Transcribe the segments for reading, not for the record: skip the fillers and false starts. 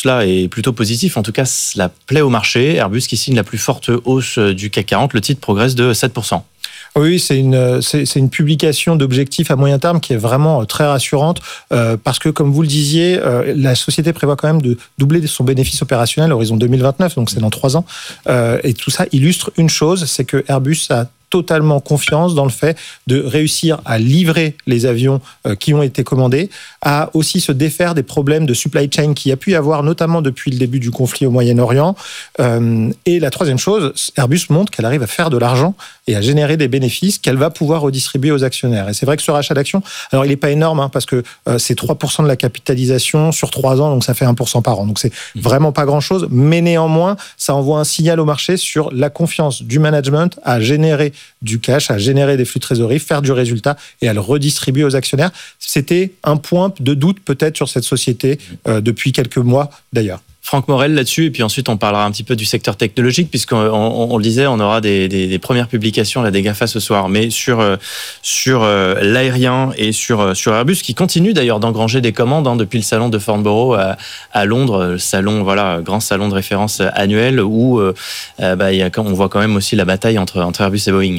cela est plutôt positif. En tout cas, cela plaît au marché. Airbus qui signe la plus forte hausse du CAC 40. Le titre progresse de 7%. Oui, c'est une publication d'objectifs à moyen terme qui est vraiment très rassurante parce que, comme vous le disiez, la société prévoit quand même de doubler son bénéfice opérationnel à l'horizon 2029, donc c'est dans 3 ans. Et tout ça illustre une chose, c'est que Airbus a totalement confiance dans le fait de réussir à livrer les avions qui ont été commandés, à aussi se défaire des problèmes de supply chain qu'il y a pu y avoir, notamment depuis le début du conflit au Moyen-Orient. Et la troisième chose, Airbus montre qu'elle arrive à faire de l'argent et à générer des bénéfices qu'elle va pouvoir redistribuer aux actionnaires. Et c'est vrai que ce rachat d'actions, alors il n'est pas énorme, parce que c'est 3% de la capitalisation sur 3 ans, donc ça fait 1% par an. Donc c'est vraiment pas grand-chose, mais néanmoins, ça envoie un signal au marché sur la confiance du management à générer du cash, à générer des flux de trésorerie, faire du résultat et à le redistribuer aux actionnaires. C'était un point de doute peut-être sur cette société depuis quelques mois d'ailleurs. Franck Morel là-dessus, et puis ensuite on parlera un petit peu du secteur technologique, puisqu'on le disait, on aura des premières publications là, des GAFA ce soir, mais sur l'aérien et sur Airbus, qui continue d'ailleurs d'engranger des commandes depuis le salon de Farnborough à Londres, le salon, grand salon de référence annuel, où on voit quand même aussi la bataille entre Airbus et Boeing.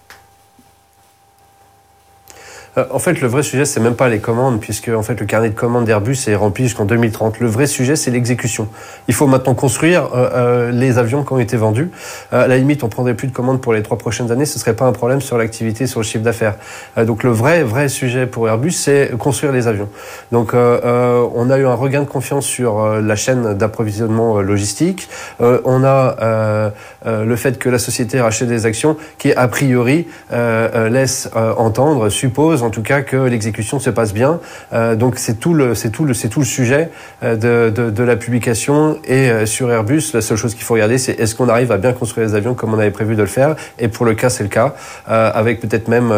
En fait, le vrai sujet, c'est même pas les commandes, puisque en fait, le carnet de commandes d'Airbus est rempli jusqu'en 2030. Le vrai sujet, c'est l'exécution. Il faut maintenant construire les avions qui ont été vendus. À la limite, on prendrait plus de commandes pour les 3 prochaines années. Ce serait pas un problème sur l'activité, sur le chiffre d'affaires. Donc, le vrai sujet pour Airbus, c'est construire les avions. Donc, on a eu un regain de confiance sur la chaîne d'approvisionnement logistique. On a le fait que la société rachète des actions qui, a priori, laisse entendre, suppose en tout cas que l'exécution se passe bien. Donc c'est tout le sujet de la publication. Et sur Airbus, la seule chose qu'il faut regarder, c'est est-ce qu'on arrive à bien construire les avions comme on avait prévu de le faire. Et pour le cas, c'est le cas, avec peut-être même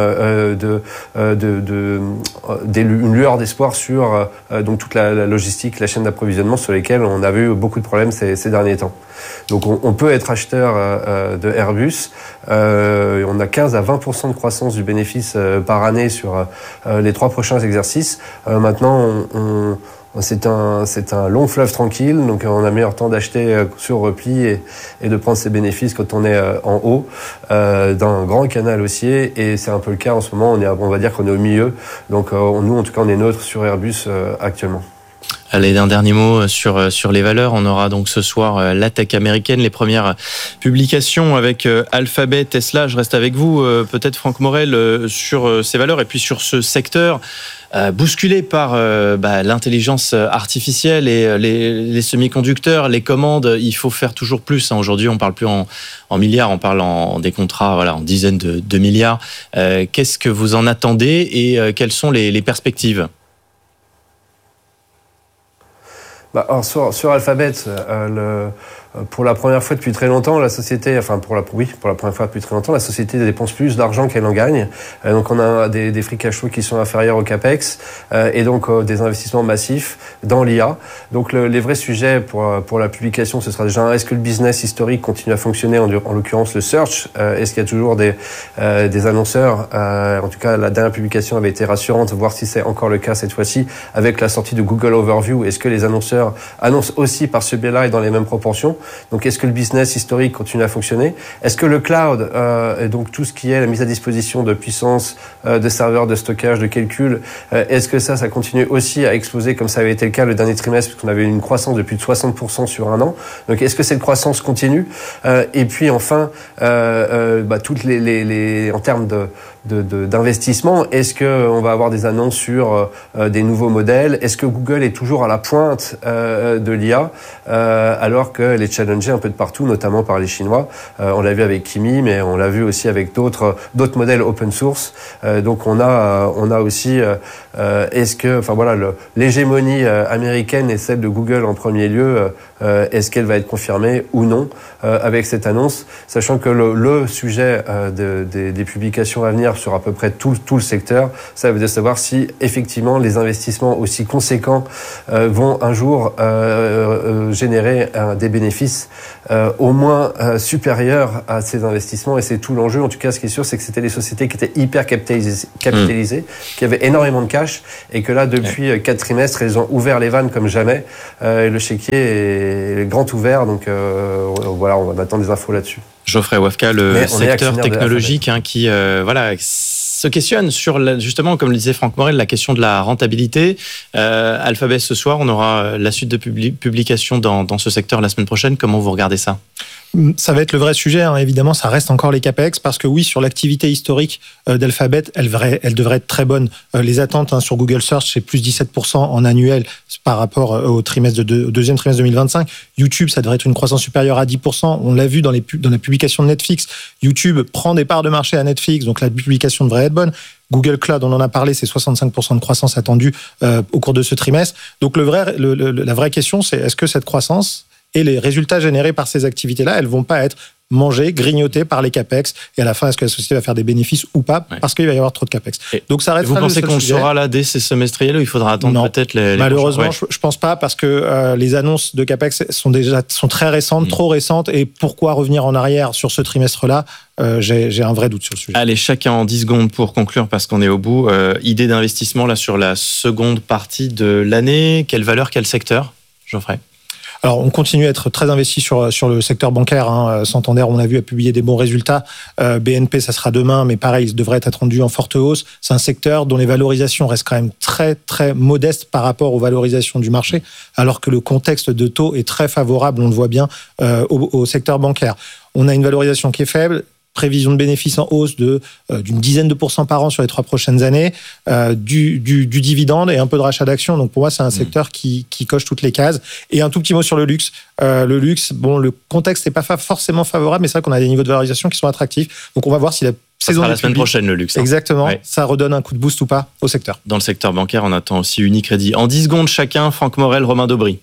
une lueur d'espoir sur donc toute la logistique, la chaîne d'approvisionnement sur lesquelles on avait eu beaucoup de problèmes ces derniers temps. Donc on peut être acheteur de Airbus. On a 15 à 20% de croissance du bénéfice par année sur les 3 prochains exercices. Maintenant, c'est un long fleuve tranquille, donc on a meilleur temps d'acheter sur repli et de prendre ses bénéfices quand on est en haut d'un grand canal haussier. Et c'est un peu le cas en ce moment. On va dire qu'on est au milieu. Donc nous, en tout cas, on est neutre sur Airbus actuellement. Allez, un dernier mot sur les valeurs. On aura donc ce soir la tech américaine, les premières publications avec Alphabet, Tesla. Je reste avec vous, peut-être Franck Morel, sur ces valeurs et puis sur ce secteur bousculé par l'intelligence artificielle et les semi-conducteurs, les commandes. Il faut faire toujours plus. Aujourd'hui, on parle plus en milliards, on parle en des contrats, en dizaines de milliards. Qu'est-ce que vous en attendez et quelles sont les perspectives ? Alors sur Alphabet, pour la première fois depuis très longtemps, la société, pour la première fois depuis très longtemps, la société dépense plus d'argent qu'elle en gagne. Donc on a des free cash flow qui sont inférieurs au capex et donc des investissements massifs dans l'IA. Donc les vrais sujets pour la publication, ce sera déjà est-ce que le business historique continue à fonctionner, en l'occurrence le search, est-ce qu'il y a toujours des annonceurs, en tout cas la dernière publication avait été rassurante, voir si c'est encore le cas cette fois-ci avec la sortie de Google Overview. Est-ce que les annonceurs annoncent aussi par ce biais-là et dans les mêmes proportions? Donc, est-ce que le business historique continue à fonctionner? Est-ce que le cloud, et donc tout ce qui est la mise à disposition de puissance, de serveurs, de stockage, de calcul, est-ce que ça continue aussi à exploser comme ça avait été le cas le dernier trimestre, puisqu'on avait une croissance de plus de 60% sur un an? Donc, est-ce que cette croissance continue? Et puis, enfin, toutes en termes d'investissement, est-ce que on va avoir des annonces sur des nouveaux modèles? Est-ce que Google est toujours à la pointe de l'IA alors que les challenger un peu de partout, notamment par les Chinois. On l'a vu avec Kimi, mais on l'a vu aussi avec d'autres modèles open source. Donc on a aussi l'hégémonie américaine et celle de Google en premier lieu. Est-ce qu'elle va être confirmée ou non avec cette annonce, sachant que le sujet des publications à venir sur à peu près tout le secteur, ça veut dire savoir si effectivement les investissements aussi conséquents vont un jour générer des bénéfices bénéfices au moins supérieurs à ces investissements, et c'est tout l'enjeu. En tout cas, ce qui est sûr, c'est que c'était des sociétés qui étaient hyper capitalisées, qui avaient énormément de cash, et que là, depuis 4 trimestres, ils ont ouvert les vannes comme jamais. Le chéquier est grand ouvert, donc voilà, on va attendre des infos là-dessus. Geoffrey Wafka, le secteur technologique qui se questionne sur justement, comme le disait Franck Morel, la question de la rentabilité. Alphabet, ce soir, on aura la suite de publications dans ce secteur la semaine prochaine. Comment vous regardez ça ? Ça va être le vrai sujet, hein. Évidemment, ça reste encore les CAPEX, parce que oui, sur l'activité historique d'Alphabet, elle devrait être très bonne. Les attentes sur Google Search, c'est plus 17% en annuel par rapport au deuxième trimestre 2025. YouTube, ça devrait être une croissance supérieure à 10%. On l'a vu dans la publication de Netflix. YouTube prend des parts de marché à Netflix, donc la publication devrait être bonne. Google Cloud, on en a parlé, c'est 65% de croissance attendue au cours de ce trimestre. Donc la vraie question, c'est est-ce que cette croissance et les résultats générés par ces activités-là, elles vont pas être mangées, grignotées par les CAPEX, et à la fin, est-ce que la société va faire des bénéfices ou pas, parce qu'il va y avoir trop de CAPEX. Donc ça restera. Vous pensez qu'on le saura là dès ces semestriels, ou il faudra attendre peut-être les malheureusement, je pense pas, parce que les annonces de CAPEX sont très récentes, trop récentes, et pourquoi revenir en arrière sur ce trimestre-là? J'ai un vrai doute sur le sujet. Allez, chacun en 10 secondes pour conclure, parce qu'on est au bout. Idée d'investissement là sur la seconde partie de l'année. Quelle valeur, quel secteur, Geoffrey? Alors, on continue à être très investi sur le secteur bancaire. Santander, on a vu, a publié des bons résultats. BNP, ça sera demain, mais pareil, il devrait être attendu en forte hausse. C'est un secteur dont les valorisations restent quand même très, très modestes par rapport aux valorisations du marché, alors que le contexte de taux est très favorable, on le voit bien, au secteur bancaire. On a une valorisation qui est faible. Prévision de bénéfices en hausse d'une dizaine de % par an sur les 3 prochaines années, du dividende et un peu de rachat d'actions. Donc pour moi, c'est un secteur qui coche toutes les cases. Et un tout petit mot sur le luxe. Le luxe, bon, le contexte n'est pas forcément favorable, mais c'est vrai qu'on a des niveaux de valorisation qui sont attractifs. Donc on va voir si la saison la semaine prochaine, le luxe. Exactement. Ouais. Ça redonne un coup de boost ou pas au secteur. Dans le secteur bancaire, on attend aussi Unicredit. En 10 secondes chacun, Franck Morel, Romain Daubry.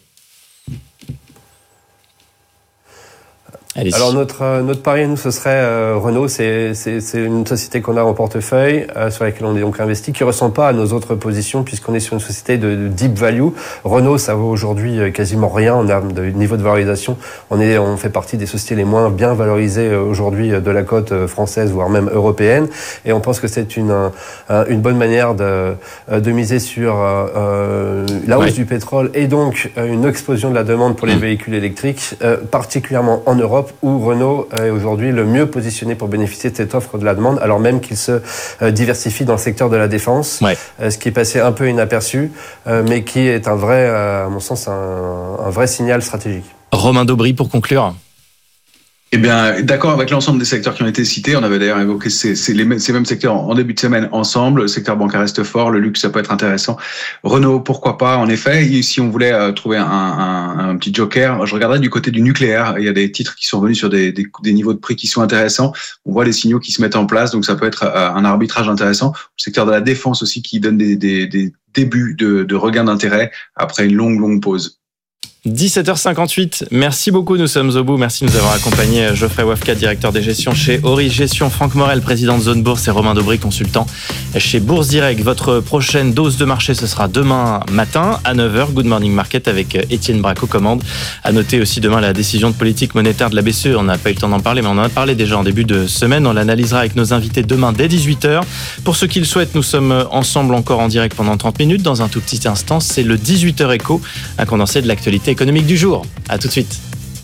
Allez-y. Alors notre pari, nous, ce serait Renault. C'est une société qu'on a en portefeuille, sur laquelle on est donc investi, qui ressemble pas à nos autres positions, puisqu'on est sur une société de deep value. Renault, ça vaut aujourd'hui quasiment rien en termes de niveau de valorisation. On fait partie des sociétés les moins bien valorisées aujourd'hui de la cote française, voire même européenne. Et on pense que c'est une bonne manière de miser sur la hausse du pétrole, et donc une explosion de la demande pour les véhicules électriques, particulièrement en Europe, où Renault est aujourd'hui le mieux positionné pour bénéficier de cette offre de la demande, alors même qu'il se diversifie dans le secteur de la défense, ce qui est passé un peu inaperçu, mais qui est à mon sens, un vrai signal stratégique. Romain Daubry, pour conclure. Eh bien, d'accord avec l'ensemble des secteurs qui ont été cités. On avait d'ailleurs évoqué ces mêmes secteurs en début de semaine ensemble. Le secteur bancaire reste fort, le luxe, ça peut être intéressant. Renault, pourquoi pas, en effet. Et si on voulait trouver un petit joker, je regarderais du côté du nucléaire. Il y a des titres qui sont venus sur des niveaux de prix qui sont intéressants. On voit les signaux qui se mettent en place, donc ça peut être un arbitrage intéressant. Le secteur de la défense aussi, qui donne des débuts de regain d'intérêt après une longue pause. 17h58, merci beaucoup, nous sommes au bout. Merci de nous avoir accompagnés. Geoffrey Wafka, directeur des gestions chez Ori Gestion, Franck Morel, président de Zone Bourse, et Romain Daubry, consultant chez Bourse Direct. Votre prochaine dose de marché, ce sera demain matin à 9h. Good Morning Market avec Étienne Braque aux commandes. À noter aussi demain la décision de politique monétaire de la BCE. On n'a pas eu le temps d'en parler, mais on en a parlé déjà en début de semaine. On l'analysera avec nos invités demain dès 18h. Pour ceux qui le souhaitent, nous sommes ensemble encore en direct pendant 30 minutes. Dans un tout petit instant, c'est le 18h Éco, un condensé de l'actualité économique du jour. À tout de suite.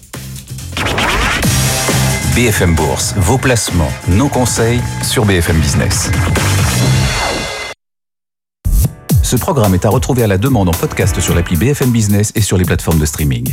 BFM Bourse, vos placements, nos conseils sur BFM Business. Ce programme est à retrouver à la demande en podcast sur l'appli BFM Business et sur les plateformes de streaming.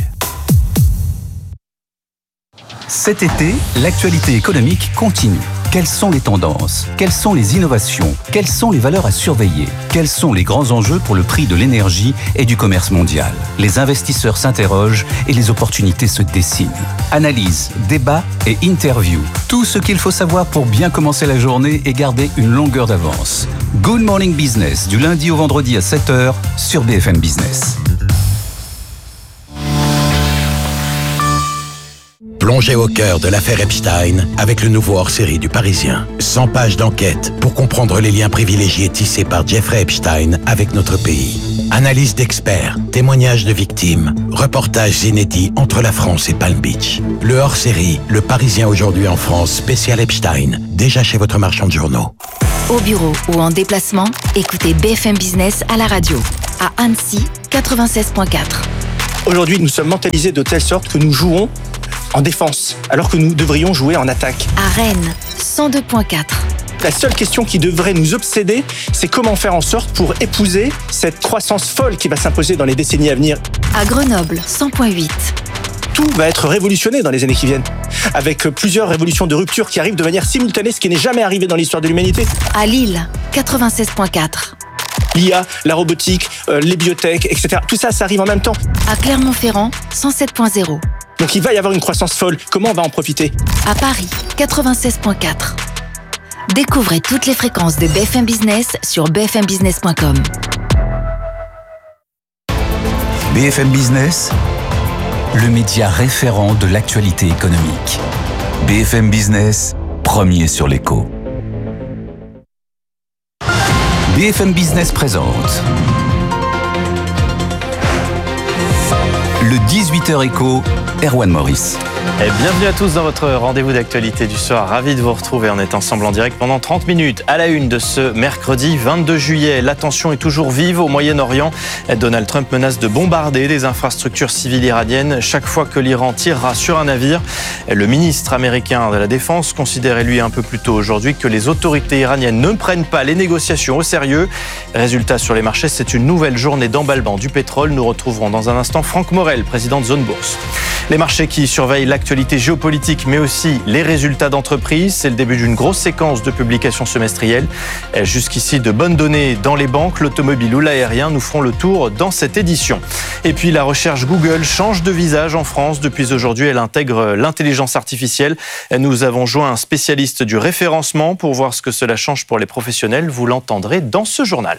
Cet été, l'actualité économique continue. Quelles sont les tendances? Quelles sont les innovations? Quelles sont les valeurs à surveiller? Quels sont les grands enjeux pour le prix de l'énergie et du commerce mondial? Les investisseurs s'interrogent et les opportunités se dessinent. Analyse, débat et interview. Tout ce qu'il faut savoir pour bien commencer la journée et garder une longueur d'avance. Good Morning Business, du lundi au vendredi à 7h sur BFM Business. Plongez au cœur de l'affaire Epstein avec le nouveau hors-série du Parisien. 100 pages d'enquête pour comprendre les liens privilégiés tissés par Jeffrey Epstein avec notre pays. Analyse d'experts, témoignages de victimes, reportages inédits entre la France et Palm Beach. Le hors-série, Le Parisien aujourd'hui en France, spécial Epstein, déjà chez votre marchand de journaux. Au bureau ou en déplacement, écoutez BFM Business à la radio. À Annecy, 96.4. Aujourd'hui, nous sommes mentalisés de telle sorte que nous jouons en défense, alors que nous devrions jouer en attaque. À Rennes, 102.4. La seule question qui devrait nous obséder, c'est comment faire en sorte pour épouser cette croissance folle qui va s'imposer dans les décennies à venir. À Grenoble, 100.8. Tout va être révolutionné dans les années qui viennent, avec plusieurs révolutions de rupture qui arrivent de manière simultanée, ce qui n'est jamais arrivé dans l'histoire de l'humanité. À Lille, 96.4. L'IA, la robotique, les biotech, etc. Tout ça, ça arrive en même temps. À Clermont-Ferrand, 107.0. Donc il va y avoir une croissance folle. Comment on va en profiter ? À Paris, 96.4. Découvrez toutes les fréquences de BFM Business sur bfmbusiness.com. BFM Business, le média référent de l'actualité économique. BFM Business, premier sur l'écho. BFM Business présente le 18h écho, Erwan Maurice. Et bienvenue à tous dans votre rendez-vous d'actualité du soir. Ravi de vous retrouver. On est ensemble en direct pendant 30 minutes. À la une de ce mercredi 22 juillet, la tension est toujours vive au Moyen-Orient. Donald Trump menace de bombarder des infrastructures civiles iraniennes chaque fois que l'Iran tirera sur un navire. Le ministre américain de la Défense considérait lui un peu plus tôt aujourd'hui que les autorités iraniennes ne prennent pas les négociations au sérieux. Résultat sur les marchés, c'est une nouvelle journée d'emballement du pétrole. Nous retrouverons dans un instant Franck Morel, président de Zone Bourse. Les marchés qui surveillent l'actualité géopolitique, mais aussi les résultats d'entreprise. C'est le début d'une grosse séquence de publications semestrielles. Jusqu'ici, de bonnes données dans les banques, l'automobile ou l'aérien. Nous ferons le tour dans cette édition. Et puis, la recherche Google change de visage en France. Depuis aujourd'hui, elle intègre l'intelligence artificielle. Nous avons joint un spécialiste du référencement pour voir ce que cela change pour les professionnels. Vous l'entendrez dans ce journal.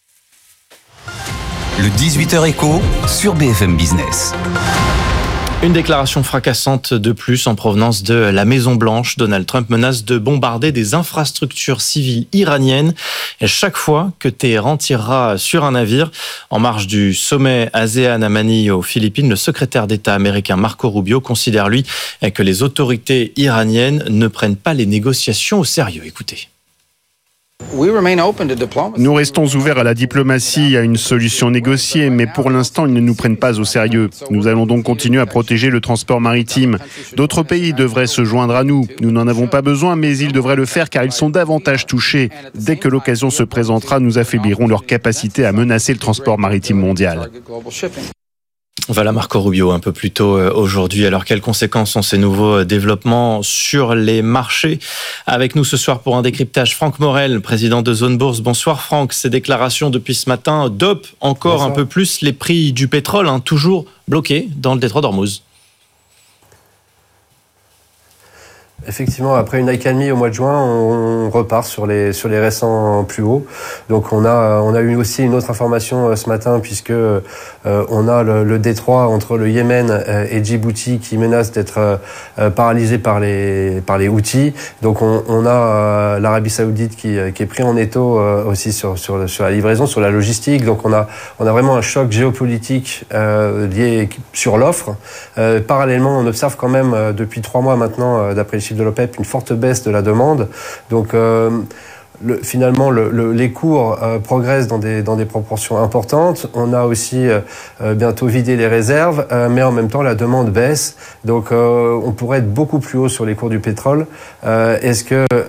Le 18h écho sur BFM Business. Une déclaration fracassante de plus en provenance de la Maison-Blanche. Donald Trump menace de bombarder des infrastructures civiles iraniennes chaque fois que Téhéran tirera sur un navire. En marge du sommet ASEAN à Manille aux Philippines, le secrétaire d'État américain Marco Rubio considère, lui, que les autorités iraniennes ne prennent pas les négociations au sérieux. Écoutez. Nous restons ouverts à la diplomatie et à une solution négociée, mais pour l'instant, ils ne nous prennent pas au sérieux. Nous allons donc continuer à protéger le transport maritime. D'autres pays devraient se joindre à nous. Nous n'en avons pas besoin, mais ils devraient le faire car ils sont davantage touchés. Dès que l'occasion se présentera, nous affaiblirons leur capacité à menacer le transport maritime mondial. Voilà Marco Rubio un peu plus tôt aujourd'hui. Alors quelles conséquences ont ces nouveaux développements sur les marchés ? Avec nous ce soir pour un décryptage, Franck Morel, président de Zone Bourse. Bonsoir Franck. Ces déclarations depuis ce matin dopent encore Bonsoir. Un peu plus les prix du pétrole, toujours bloqués dans le détroit d'Ormuz. Effectivement, après une accalmie au mois de juin, on repart sur les récents plus hauts. Donc on a eu aussi une autre information ce matin puisque on a le détroit entre le Yémen et Djibouti qui menace d'être paralysé par les Houthis. Donc on a l'Arabie Saoudite qui est pris en étau aussi sur la livraison, sur la logistique. Donc on a vraiment un choc géopolitique lié sur l'offre. Parallèlement, on observe quand même depuis 3 mois maintenant, d'après les chiffres de l'OPEP, une forte baisse de la demande. Donc finalement, les cours progressent dans des proportions importantes. On a aussi bientôt vidé les réserves, mais en même temps, la demande baisse. Donc, on pourrait être beaucoup plus haut sur les cours du pétrole. Est-ce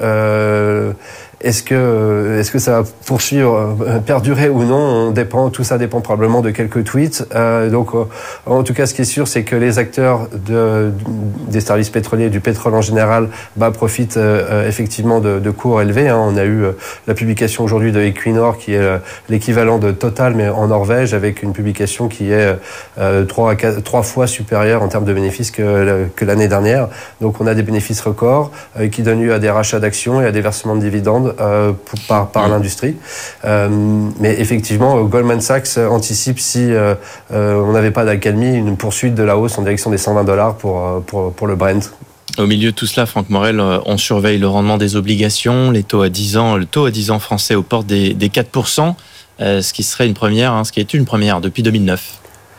que ça va poursuivre, perdurer ou non? Tout ça dépend probablement de quelques tweets. Donc, en tout cas, ce qui est sûr, c'est que les acteurs des services pétroliers, du pétrole en général, profitent effectivement de cours élevés. On a eu la publication aujourd'hui de Equinor, qui est l'équivalent de Total, mais en Norvège, avec une publication qui est 3 fois supérieure en termes de bénéfices que l'année dernière. Donc, on a des bénéfices records qui donnent lieu à des rachats d'actions et à des versements de dividendes par l'industrie. Mais effectivement, Goldman Sachs anticipe, si on n'avait pas d'accalmie, une poursuite de la hausse en direction des $120 pour le Brent. Au milieu de tout cela, Franck Morel, on surveille le rendement des obligations, le taux à 10 ans français aux portes des 4%. ce qui serait une première, ce qui est une première depuis 2009.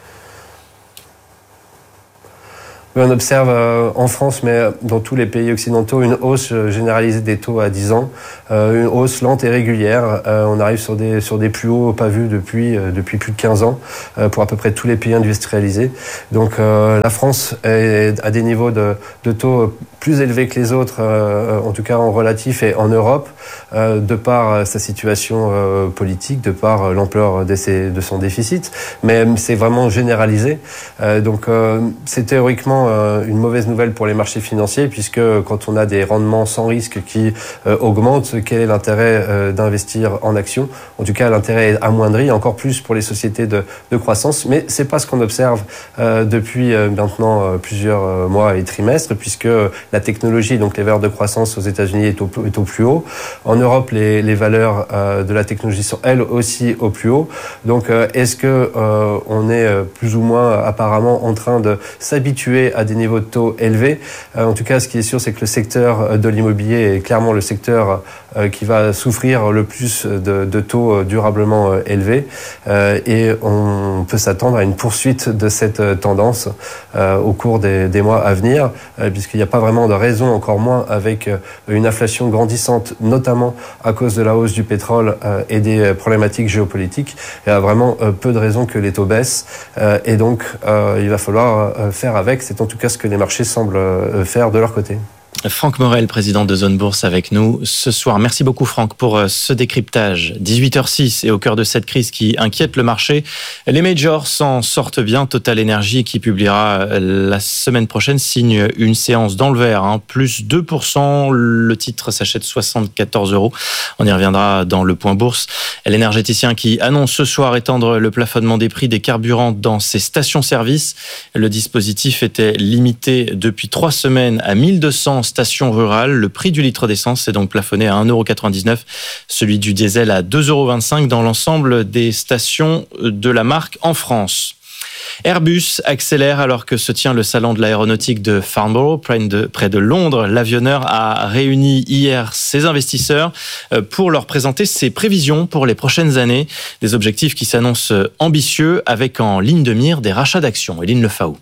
On observe en France, mais dans tous les pays occidentaux, une hausse généralisée des taux à 10 ans, une hausse lente et régulière. On arrive sur des plus hauts pas vus depuis plus de 15 ans pour à peu près tous les pays industrialisés. Donc la France est à des niveaux de taux plus élevés que les autres, en tout cas en relatif et en Europe, de par sa situation politique, de par l'ampleur de son déficit, mais c'est vraiment généralisé. Donc c'est théoriquement une mauvaise nouvelle pour les marchés financiers, puisque quand on a des rendements sans risque qui augmentent, quel est l'intérêt d'investir en actions? En tout cas, l'intérêt est amoindri, encore plus pour les sociétés de croissance, mais c'est pas ce qu'on observe depuis maintenant plusieurs mois et trimestres, puisque la technologie, donc les valeurs de croissance aux États-Unis est au plus haut. En Europe, les valeurs de la technologie sont elles aussi au plus haut. Donc, est-ce que on est plus ou moins apparemment en train de s'habituer à des niveaux de taux élevés? En tout cas, ce qui est sûr, c'est que le secteur de l'immobilier est clairement le secteur qui va souffrir le plus de taux durablement élevés, et on peut s'attendre à une poursuite de cette tendance au cours des mois à venir, puisqu'il n'y a pas vraiment de raison, encore moins avec une inflation grandissante, notamment à cause de la hausse du pétrole et des problématiques géopolitiques. Il y a vraiment peu de raisons que les taux baissent, et donc il va falloir faire avec. C'est en tout cas ce que les marchés semblent faire de leur côté. Franck Morel, président de Zone Bourse, avec nous ce soir. Merci beaucoup Franck pour ce décryptage. 18h06 et au cœur de cette crise qui inquiète le marché, les majors s'en sortent bien. Total Energy, qui publiera la semaine prochaine, signe une séance dans le vert, plus 2%. Le titre s'achète 74 €. On y reviendra dans le point bourse. L'énergéticien qui annonce ce soir étendre le plafonnement des prix des carburants dans ses stations-service. Le dispositif était limité depuis 3 semaines à 1200 stations rurales. Le prix du litre d'essence est donc plafonné à 1,99 €, celui du diesel à 2,25 € dans l'ensemble des stations de la marque en France. Airbus accélère alors que se tient le salon de l'aéronautique de Farnborough, près de Londres. L'avionneur a réuni hier ses investisseurs pour leur présenter ses prévisions pour les prochaines années. Des objectifs qui s'annoncent ambitieux avec en ligne de mire des rachats d'actions. Eline Lefaou.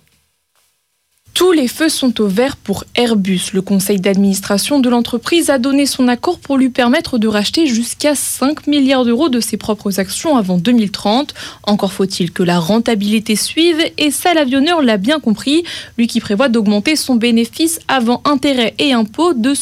Tous les feux sont au vert pour Airbus. Le conseil d'administration de l'entreprise a donné son accord pour lui permettre de racheter jusqu'à 5 milliards € de ses propres actions avant 2030. Encore faut-il que la rentabilité suive, et ça l'avionneur l'a bien compris, lui qui prévoit d'augmenter son bénéfice avant intérêts et impôts de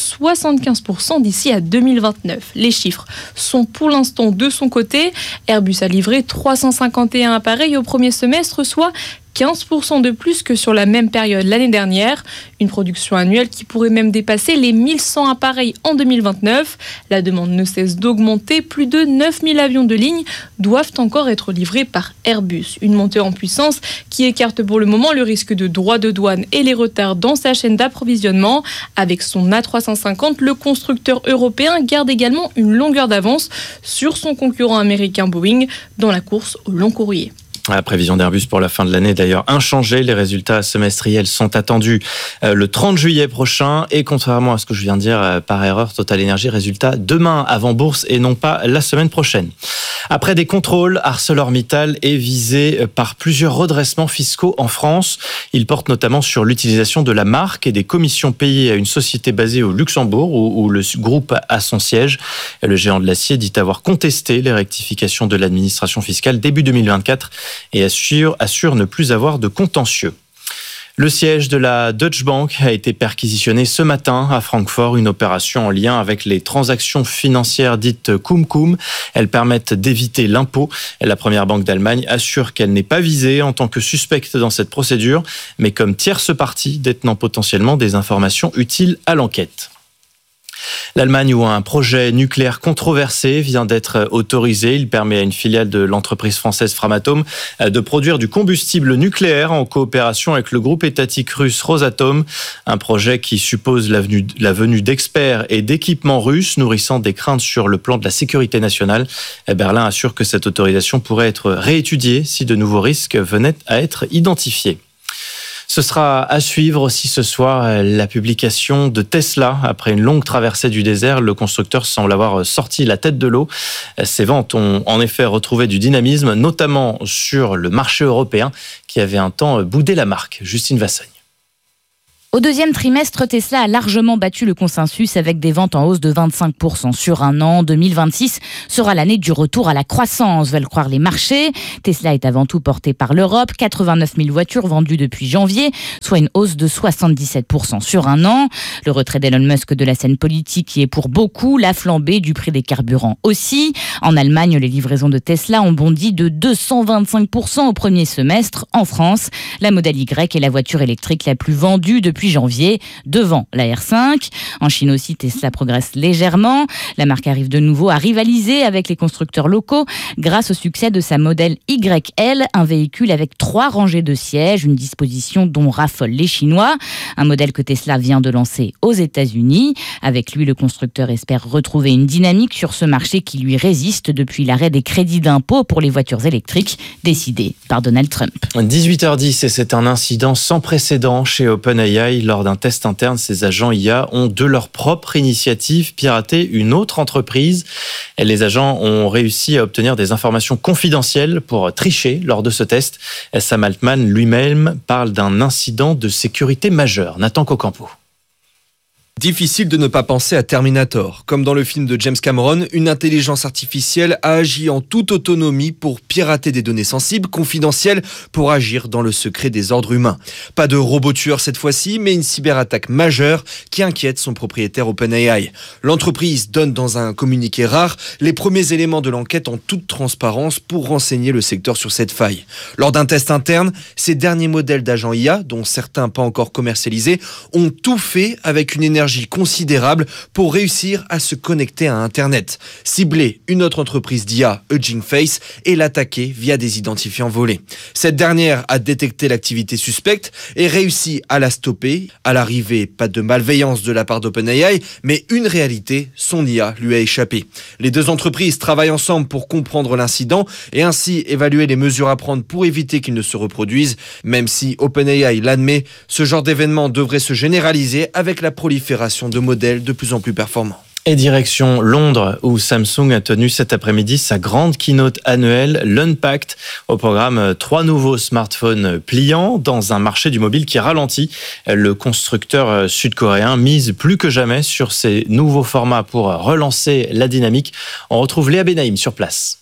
75% d'ici à 2029. Les chiffres sont pour l'instant de son côté. Airbus a livré 351 appareils au premier semestre, soit 15% de plus que sur la même période l'année dernière. Une production annuelle qui pourrait même dépasser les 1100 appareils en 2029. La demande ne cesse d'augmenter. Plus de 9000 avions de ligne doivent encore être livrés par Airbus. Une montée en puissance qui écarte pour le moment le risque de droits de douane et les retards dans sa chaîne d'approvisionnement. Avec son A350, le constructeur européen garde également une longueur d'avance sur son concurrent américain Boeing dans la course au long courrier. La prévision d'Airbus pour la fin de l'année, d'ailleurs, inchangée. Les résultats semestriels sont attendus le 30 juillet prochain. Et contrairement à ce que je viens de dire par erreur, Total Energy, résultat demain avant bourse et non pas la semaine prochaine. Après des contrôles, ArcelorMittal est visé par plusieurs redressements fiscaux en France. Il porte notamment sur l'utilisation de la marque et des commissions payées à une société basée au Luxembourg où le groupe a son siège. Le géant de l'acier dit avoir contesté les rectifications de l'administration fiscale début 2024 et assure ne plus avoir de contentieux. Le siège de la Deutsche Bank a été perquisitionné ce matin à Francfort, une opération en lien avec les transactions financières dites Cum-Cum. Elles permettent d'éviter l'impôt. La première banque d'Allemagne assure qu'elle n'est pas visée en tant que suspecte dans cette procédure, mais comme tierce partie détenant potentiellement des informations utiles à l'enquête. L'Allemagne, où un projet nucléaire controversé vient d'être autorisé. Il permet à une filiale de l'entreprise française Framatome de produire du combustible nucléaire en coopération avec le groupe étatique russe Rosatom. Un projet qui suppose la venue d'experts et d'équipements russes nourrissant des craintes sur le plan de la sécurité nationale. Berlin assure que cette autorisation pourrait être réétudiée si de nouveaux risques venaient à être identifiés. Ce sera à suivre aussi ce soir la publication de Tesla. Après une longue traversée du désert, le constructeur semble avoir sorti la tête de l'eau. Ses ventes ont en effet retrouvé du dynamisme, notamment sur le marché européen qui avait un temps boudé la marque. Justine Vassogne. Au deuxième trimestre, Tesla a largement battu le consensus avec des ventes en hausse de 25% sur un an. 2026 sera l'année du retour à la croissance, veulent croire les marchés. Tesla est avant tout porté par l'Europe. 89 000 voitures vendues depuis janvier, soit une hausse de 77% sur un an. Le retrait d'Elon Musk de la scène politique qui est pour beaucoup la flambée du prix des carburants aussi. En Allemagne, les livraisons de Tesla ont bondi de 225% au premier semestre. En France, la Model Y est la voiture électrique la plus vendue depuis janvier, devant la R5. En Chine aussi, Tesla progresse légèrement. La marque arrive de nouveau à rivaliser avec les constructeurs locaux grâce au succès de sa Model YL, un véhicule avec 3 rangées de sièges, une disposition dont raffolent les Chinois. Un modèle que Tesla vient de lancer aux États-Unis. Avec lui, le constructeur espère retrouver une dynamique sur ce marché qui lui résiste depuis l'arrêt des crédits d'impôt pour les voitures électriques décidé par Donald Trump. 18h10 et c'est un incident sans précédent chez OpenAI. Lors d'un test interne, ces agents IA ont de leur propre initiative piraté une autre entreprise. Et les agents ont réussi à obtenir des informations confidentielles pour tricher lors de ce test. Sam Altman lui-même parle d'un incident de sécurité majeur. Nathan Cocampo. Difficile de ne pas penser à Terminator. Comme dans le film de James Cameron, une intelligence artificielle a agi en toute autonomie pour pirater des données sensibles, confidentielles, pour agir dans le secret des ordres humains. Pas de robot tueur cette fois-ci, mais une cyberattaque majeure qui inquiète son propriétaire OpenAI. L'entreprise donne dans un communiqué rare les premiers éléments de l'enquête en toute transparence pour renseigner le secteur sur cette faille. Lors d'un test interne, ces derniers modèles d'agents IA, dont certains pas encore commercialisés, ont tout fait avec une énergie considérable pour réussir à se connecter à Internet, cibler une autre entreprise d'IA, Hugging Face, et l'attaquer via des identifiants volés. Cette dernière a détecté l'activité suspecte et réussi à la stopper. À l'arrivée, pas de malveillance de la part d'OpenAI, mais une réalité, son IA lui a échappé. Les deux entreprises travaillent ensemble pour comprendre l'incident et ainsi évaluer les mesures à prendre pour éviter qu'il ne se reproduise. Même si OpenAI l'admet, ce genre d'événement devrait se généraliser avec la prolifération de modèles de plus en plus performants. Et direction Londres, où Samsung a tenu cet après-midi sa grande keynote annuelle, l'Unpacked. Au programme, 3 nouveaux smartphones pliants dans un marché du mobile qui ralentit. Le constructeur sud-coréen mise plus que jamais sur ces nouveaux formats pour relancer la dynamique. On retrouve Léa Benaïm sur place.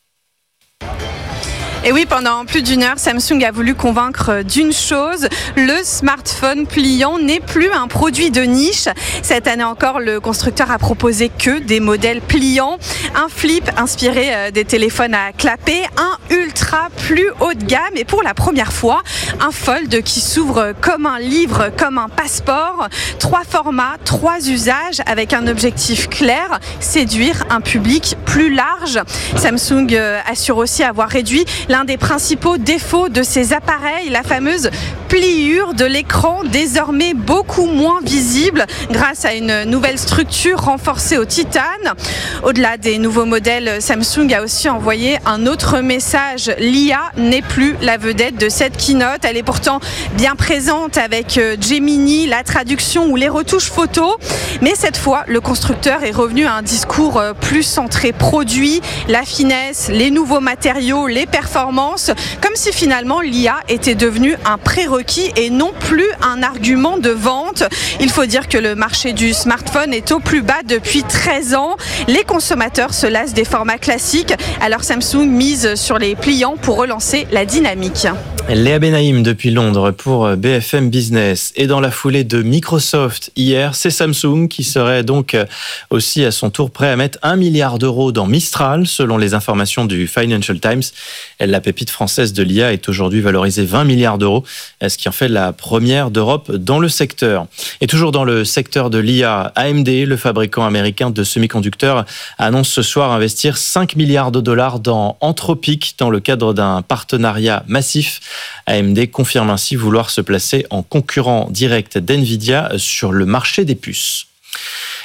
Et oui, pendant plus d'une heure, Samsung a voulu convaincre d'une chose, le smartphone pliant n'est plus un produit de niche. Cette année encore, le constructeur a proposé que des modèles pliants. Un flip inspiré des téléphones à clapper, un ultra plus haut de gamme et pour la première fois, un fold qui s'ouvre comme un livre, comme un passeport. 3 formats, 3 usages avec un objectif clair, séduire un public plus large. Samsung assure aussi avoir réduit l'un des principaux défauts de ces appareils, la fameuse pliure de l'écran, désormais beaucoup moins visible grâce à une nouvelle structure renforcée au titane. Au-delà des nouveaux modèles, Samsung a aussi envoyé un autre message. L'IA n'est plus la vedette de cette keynote. Elle est pourtant bien présente avec Gemini, la traduction ou les retouches photos. Mais cette fois, le constructeur est revenu à un discours plus centré produit, la finesse, les nouveaux matériaux, les performances, comme si finalement l'IA était devenue un prérequis et non plus un argument de vente. Il faut dire que le marché du smartphone est au plus bas depuis 13 ans. Les consommateurs se lassent des formats classiques, alors Samsung mise sur les pliants pour relancer la dynamique. Léa Benaïm depuis Londres pour BFM Business. Et dans la foulée de Microsoft hier, c'est Samsung qui serait donc aussi à son tour prêt à mettre 1 milliard d'euros dans Mistral, selon les informations du Financial Times. La pépite française de l'IA est aujourd'hui valorisée 20 milliards d'euros, ce qui en fait la première d'Europe dans le secteur. Et toujours dans le secteur de l'IA, AMD, le fabricant américain de semi-conducteurs, annonce ce soir investir 5 milliards de dollars dans Anthropic dans le cadre d'un partenariat massif. AMD confirme ainsi vouloir se placer en concurrent direct d'NVIDIA sur le marché des puces.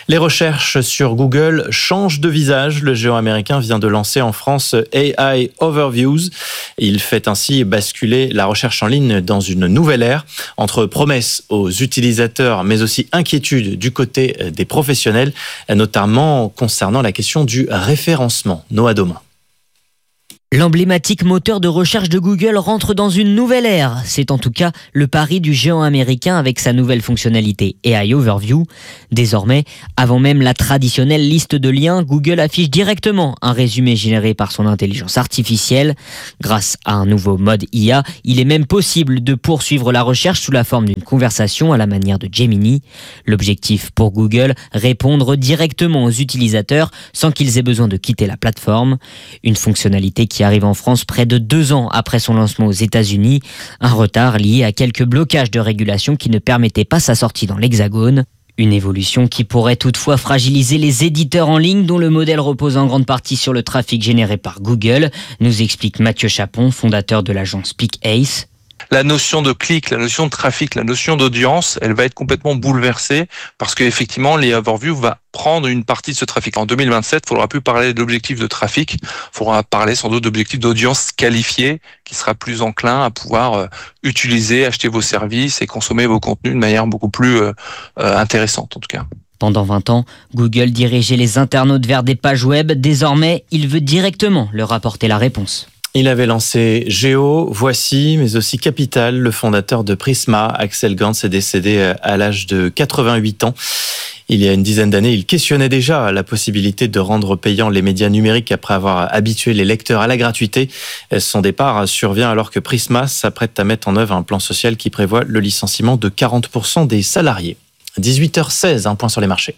Les recherches sur Google changent de visage. Le géant américain vient de lancer en France AI Overviews. Il fait ainsi basculer la recherche en ligne dans une nouvelle ère, entre promesses aux utilisateurs, mais aussi inquiétudes du côté des professionnels, notamment concernant la question du référencement. Noah Domain. L'emblématique moteur de recherche de Google rentre dans une nouvelle ère. C'est en tout cas le pari du géant américain avec sa nouvelle fonctionnalité AI Overview. Désormais, avant même la traditionnelle liste de liens, Google affiche directement un résumé généré par son intelligence artificielle. Grâce à un nouveau mode IA, il est même possible de poursuivre la recherche sous la forme d'une conversation à la manière de Gemini. L'objectif pour Google, répondre directement aux utilisateurs sans qu'ils aient besoin de quitter la plateforme. Une fonctionnalité qui arrive en France près de 2 ans après son lancement aux États-Unis. Un retard lié à quelques blocages de régulation qui ne permettaient pas sa sortie dans l'Hexagone. Une évolution qui pourrait toutefois fragiliser les éditeurs en ligne dont le modèle repose en grande partie sur le trafic généré par Google, nous explique Mathieu Chapon, fondateur de l'agence PickAce. La notion de clic, la notion de trafic, la notion d'audience, elle va être complètement bouleversée parce qu'effectivement, les overviews va prendre une partie de ce trafic. En 2027, il ne faudra plus parler d'objectifs de trafic, il faudra parler sans doute d'objectifs d'audience qualifiée qui sera plus enclin à pouvoir utiliser, acheter vos services et consommer vos contenus de manière beaucoup plus intéressante en tout cas. Pendant 20 ans, Google dirigeait les internautes vers des pages web. Désormais, il veut directement leur apporter la réponse. Il avait lancé Géo, Voici, mais aussi Capital. Le fondateur de Prisma, Axel Gantz, est décédé à l'âge de 88 ans. Il y a une dizaine d'années, il questionnait déjà la possibilité de rendre payants les médias numériques après avoir habitué les lecteurs à la gratuité. Son départ survient alors que Prisma s'apprête à mettre en œuvre un plan social qui prévoit le licenciement de 40% des salariés. 18h16, un point sur les marchés.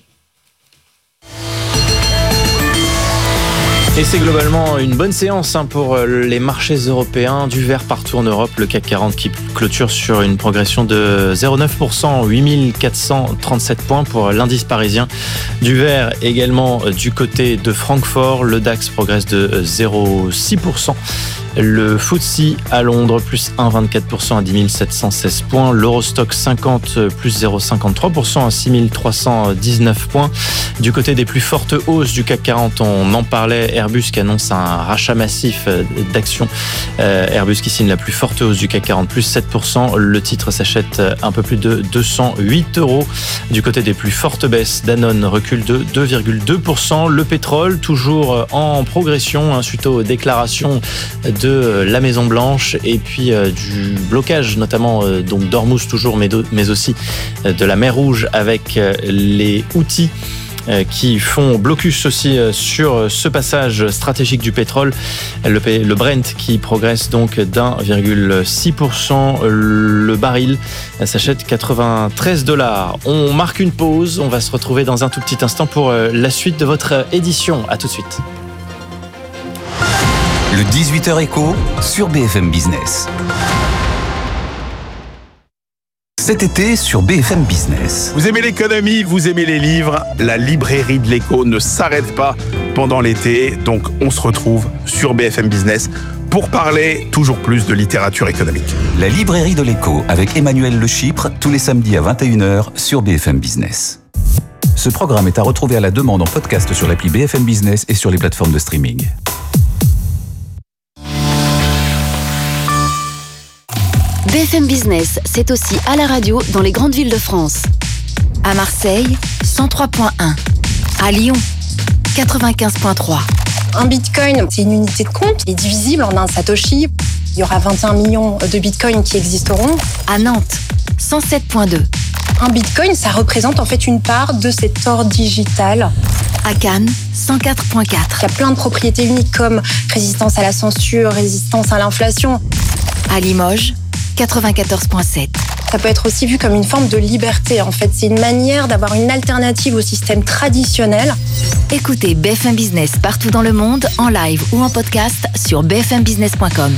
Et c'est globalement une bonne séance pour les marchés européens, du vert partout en Europe. Le CAC 40 qui clôture sur une progression de 0,9%, 8437 points pour l'indice parisien. Du vert également du côté de Francfort, le DAX progresse de 0,6%. Le FTSE à Londres, plus 1,24% à 10 716 points. L'Eurostock 50, plus 0,53% à 6 319 points. Du côté des plus fortes hausses du CAC 40, on en parlait, Airbus qui annonce un rachat massif d'actions. Airbus qui signe la plus forte hausse du CAC 40, plus 7%. Le titre s'achète un peu plus de 208 €. Du côté des plus fortes baisses, Danone recule de 2,2%. Le pétrole, toujours en progression, suite aux déclarations de la Maison Blanche et puis du blocage notamment donc d'Ormuz toujours mais aussi de la mer Rouge avec les Houthis qui font blocus aussi sur ce passage stratégique du pétrole. Le Brent qui progresse donc d'1,6%. Le baril s'achète 93 $. On marque une pause. On va se retrouver dans un tout petit instant pour la suite de votre édition. À tout de suite. Le 18h Écho sur BFM Business. Cet été sur BFM Business. Vous aimez l'économie, vous aimez les livres, la librairie de l'Écho ne s'arrête pas pendant l'été, donc on se retrouve sur BFM Business pour parler toujours plus de littérature économique. La librairie de l'Écho avec Emmanuel Le Chypre, tous les samedis à 21h sur BFM Business. Ce programme est à retrouver à la demande en podcast sur l'appli BFM Business et sur les plateformes de streaming. BFM Business, c'est aussi à la radio dans les grandes villes de France. À Marseille, 103.1. À Lyon, 95.3. Un bitcoin, c'est une unité de compte qui est divisible en un satoshi. Il y aura 21 millions de bitcoins qui existeront. À Nantes, 107.2. Un bitcoin, ça représente en fait une part de cet or digital. À Cannes, 104.4. Il y a plein de propriétés uniques comme résistance à la censure, résistance à l'inflation. À Limoges, 94.7. Ça peut être aussi vu comme une forme de liberté. En fait, c'est une manière d'avoir une alternative au système traditionnel. Écoutez BFM Business partout dans le monde, en live ou en podcast sur bfmbusiness.com.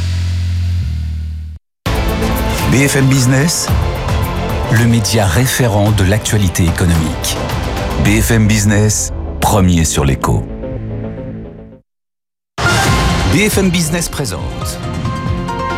BFM Business, le média référent de l'actualité économique. BFM Business, premier sur l'écho. BFM Business présente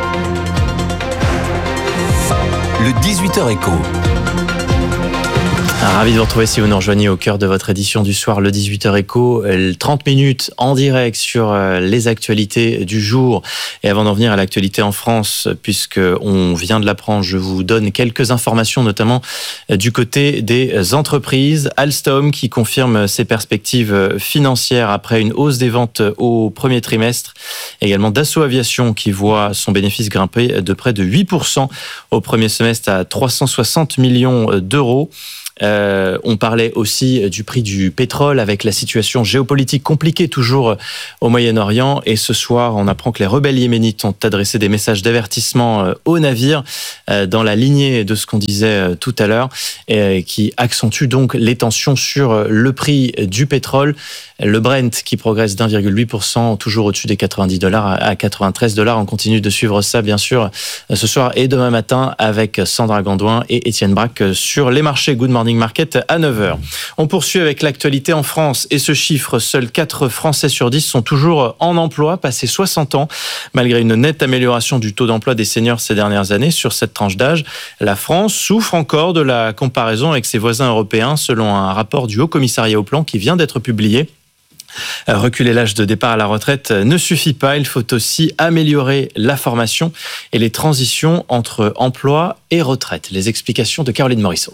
le 18h Écho. Ravi de vous retrouver si vous nous rejoignez au cœur de votre édition du soir, le 18h Écho. 30 minutes en direct sur les actualités du jour. Et avant d'en venir à l'actualité en France, puisqu'on vient de l'apprendre, je vous donne quelques informations, notamment du côté des entreprises. Alstom qui confirme ses perspectives financières après une hausse des ventes au premier trimestre. Également Dassault Aviation qui voit son bénéfice grimper de près de 8% au premier semestre à 360 millions d'euros. On parlait aussi du prix du pétrole avec la situation géopolitique compliquée toujours au Moyen-Orient. Et ce soir, on apprend que les rebelles yéménites ont adressé des messages d'avertissement aux navires dans la lignée de ce qu'on disait tout à l'heure, qui accentue donc les tensions sur le prix du pétrole. Le Brent qui progresse d'1,8%, toujours au-dessus des $90 à $93. On continue de suivre ça, bien sûr, ce soir et demain matin avec Sandra Gandouin et Étienne Braque sur les marchés. Good Morning Market à 9h. On poursuit avec l'actualité en France et ce chiffre, seuls 4 Français sur 10 sont toujours en emploi, passé 60 ans. Malgré une nette amélioration du taux d'emploi des seniors ces dernières années sur cette tranche d'âge, la France souffre encore de la comparaison avec ses voisins européens, selon un rapport du Haut Commissariat au Plan qui vient d'être publié. Reculer l'âge de départ à la retraite ne suffit pas, il faut aussi améliorer la formation et les transitions entre emploi et retraite. Les explications de Caroline Morisseau.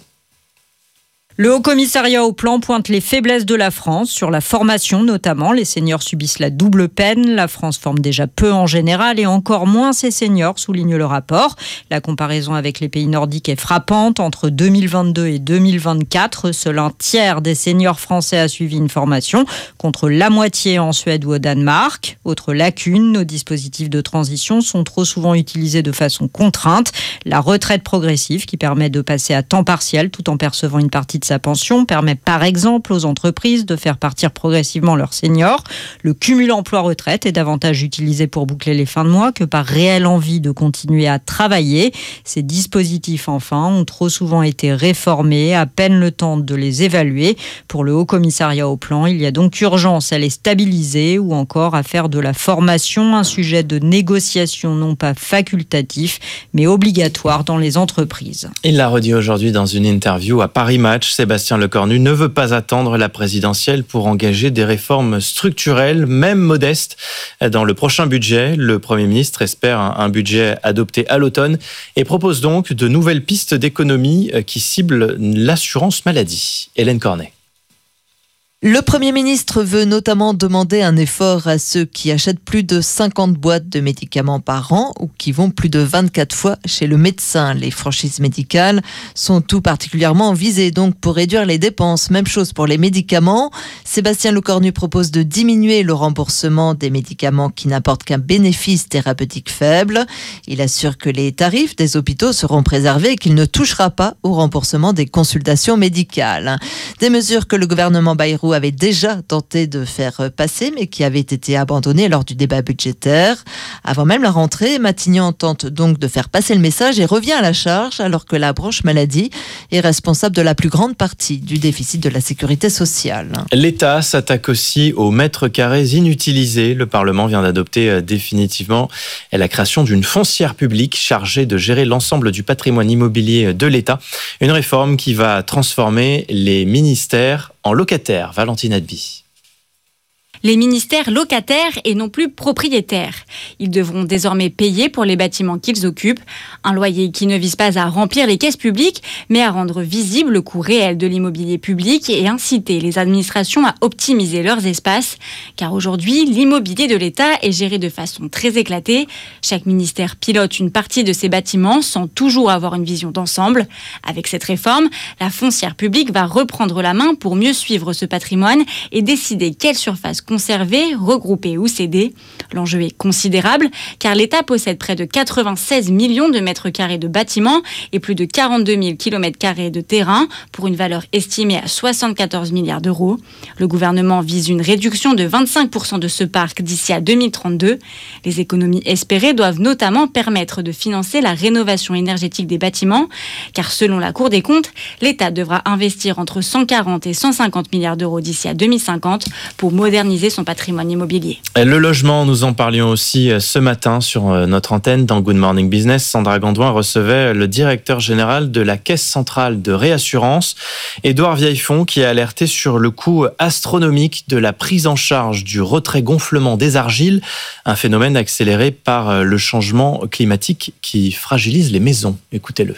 Le Haut Commissariat au Plan pointe les faiblesses de la France, sur la formation notamment. Les seniors subissent la double peine. La France forme déjà peu en général et encore moins ses seniors, souligne le rapport. La comparaison avec les pays nordiques est frappante. Entre 2022 et 2024, seul un tiers des seniors français a suivi une formation, contre la moitié en Suède ou au Danemark. Autre lacune, nos dispositifs de transition sont trop souvent utilisés de façon contrainte. La retraite progressive, qui permet de passer à temps partiel tout en percevant une partie de sa pension, permet par exemple aux entreprises de faire partir progressivement leurs seniors. Le cumul emploi-retraite est davantage utilisé pour boucler les fins de mois que par réelle envie de continuer à travailler. Ces dispositifs, enfin, ont trop souvent été réformés, à peine le temps de les évaluer. Pour le Haut Commissariat au Plan, il y a donc urgence à les stabiliser ou encore à faire de la formation un sujet de négociation non pas facultatif, mais obligatoire dans les entreprises. Il l'a redit aujourd'hui dans une interview à Paris Match. Sébastien Lecornu ne veut pas attendre la présidentielle pour engager des réformes structurelles, même modestes, dans le prochain budget. Le Premier ministre espère un budget adopté à l'automne et propose donc de nouvelles pistes d'économie qui ciblent l'assurance maladie. Hélène Cornet. Le Premier ministre veut notamment demander un effort à ceux qui achètent plus de 50 boîtes de médicaments par an ou qui vont plus de 24 fois chez le médecin. Les franchises médicales sont tout particulièrement visées donc pour réduire les dépenses. Même chose pour les médicaments. Sébastien Lecornu propose de diminuer le remboursement des médicaments qui n'apportent qu'un bénéfice thérapeutique faible. Il assure que les tarifs des hôpitaux seront préservés et qu'il ne touchera pas au remboursement des consultations médicales. Des mesures que le gouvernement Bayrou avait déjà tenté de faire passer, mais qui avaient été abandonnées lors du débat budgétaire. Avant même la rentrée, Matignon tente donc de faire passer le message et revient à la charge, alors que la branche maladie est responsable de la plus grande partie du déficit de la sécurité sociale. L'État s'attaque aussi aux mètres carrés inutilisés. Le Parlement vient d'adopter définitivement la création d'une foncière publique chargée de gérer l'ensemble du patrimoine immobilier de l'État. Une réforme qui va transformer les ministères en locataires. Valentine Adby. Les ministères locataires et non plus propriétaires. Ils devront désormais payer pour les bâtiments qu'ils occupent. Un loyer qui ne vise pas à remplir les caisses publiques, mais à rendre visible le coût réel de l'immobilier public et inciter les administrations à optimiser leurs espaces. Car aujourd'hui, l'immobilier de l'État est géré de façon très éclatée. Chaque ministère pilote une partie de ses bâtiments sans toujours avoir une vision d'ensemble. Avec cette réforme, la foncière publique va reprendre la main pour mieux suivre ce patrimoine et décider quelle surface conserver, regrouper ou céder. L'enjeu est considérable car l'État possède près de 96 millions de mètres carrés de bâtiments et plus de 42 000 kilomètres carrés de terrain pour une valeur estimée à 74 milliards d'euros. Le gouvernement vise une réduction de 25% de ce parc d'ici à 2032. Les économies espérées doivent notamment permettre de financer la rénovation énergétique des bâtiments car selon la Cour des comptes, l'État devra investir entre 140 et 150 milliards d'euros d'ici à 2050 pour moderniser optimiser son patrimoine immobilier. Le logement, nous en parlions aussi ce matin sur notre antenne dans Good Morning Business. Sandra Gandoin recevait le directeur général de la Caisse centrale de réassurance, Édouard Vieillefond, qui a alerté sur le coût astronomique de la prise en charge du retrait-gonflement des argiles, un phénomène accéléré par le changement climatique qui fragilise les maisons. Écoutez-le.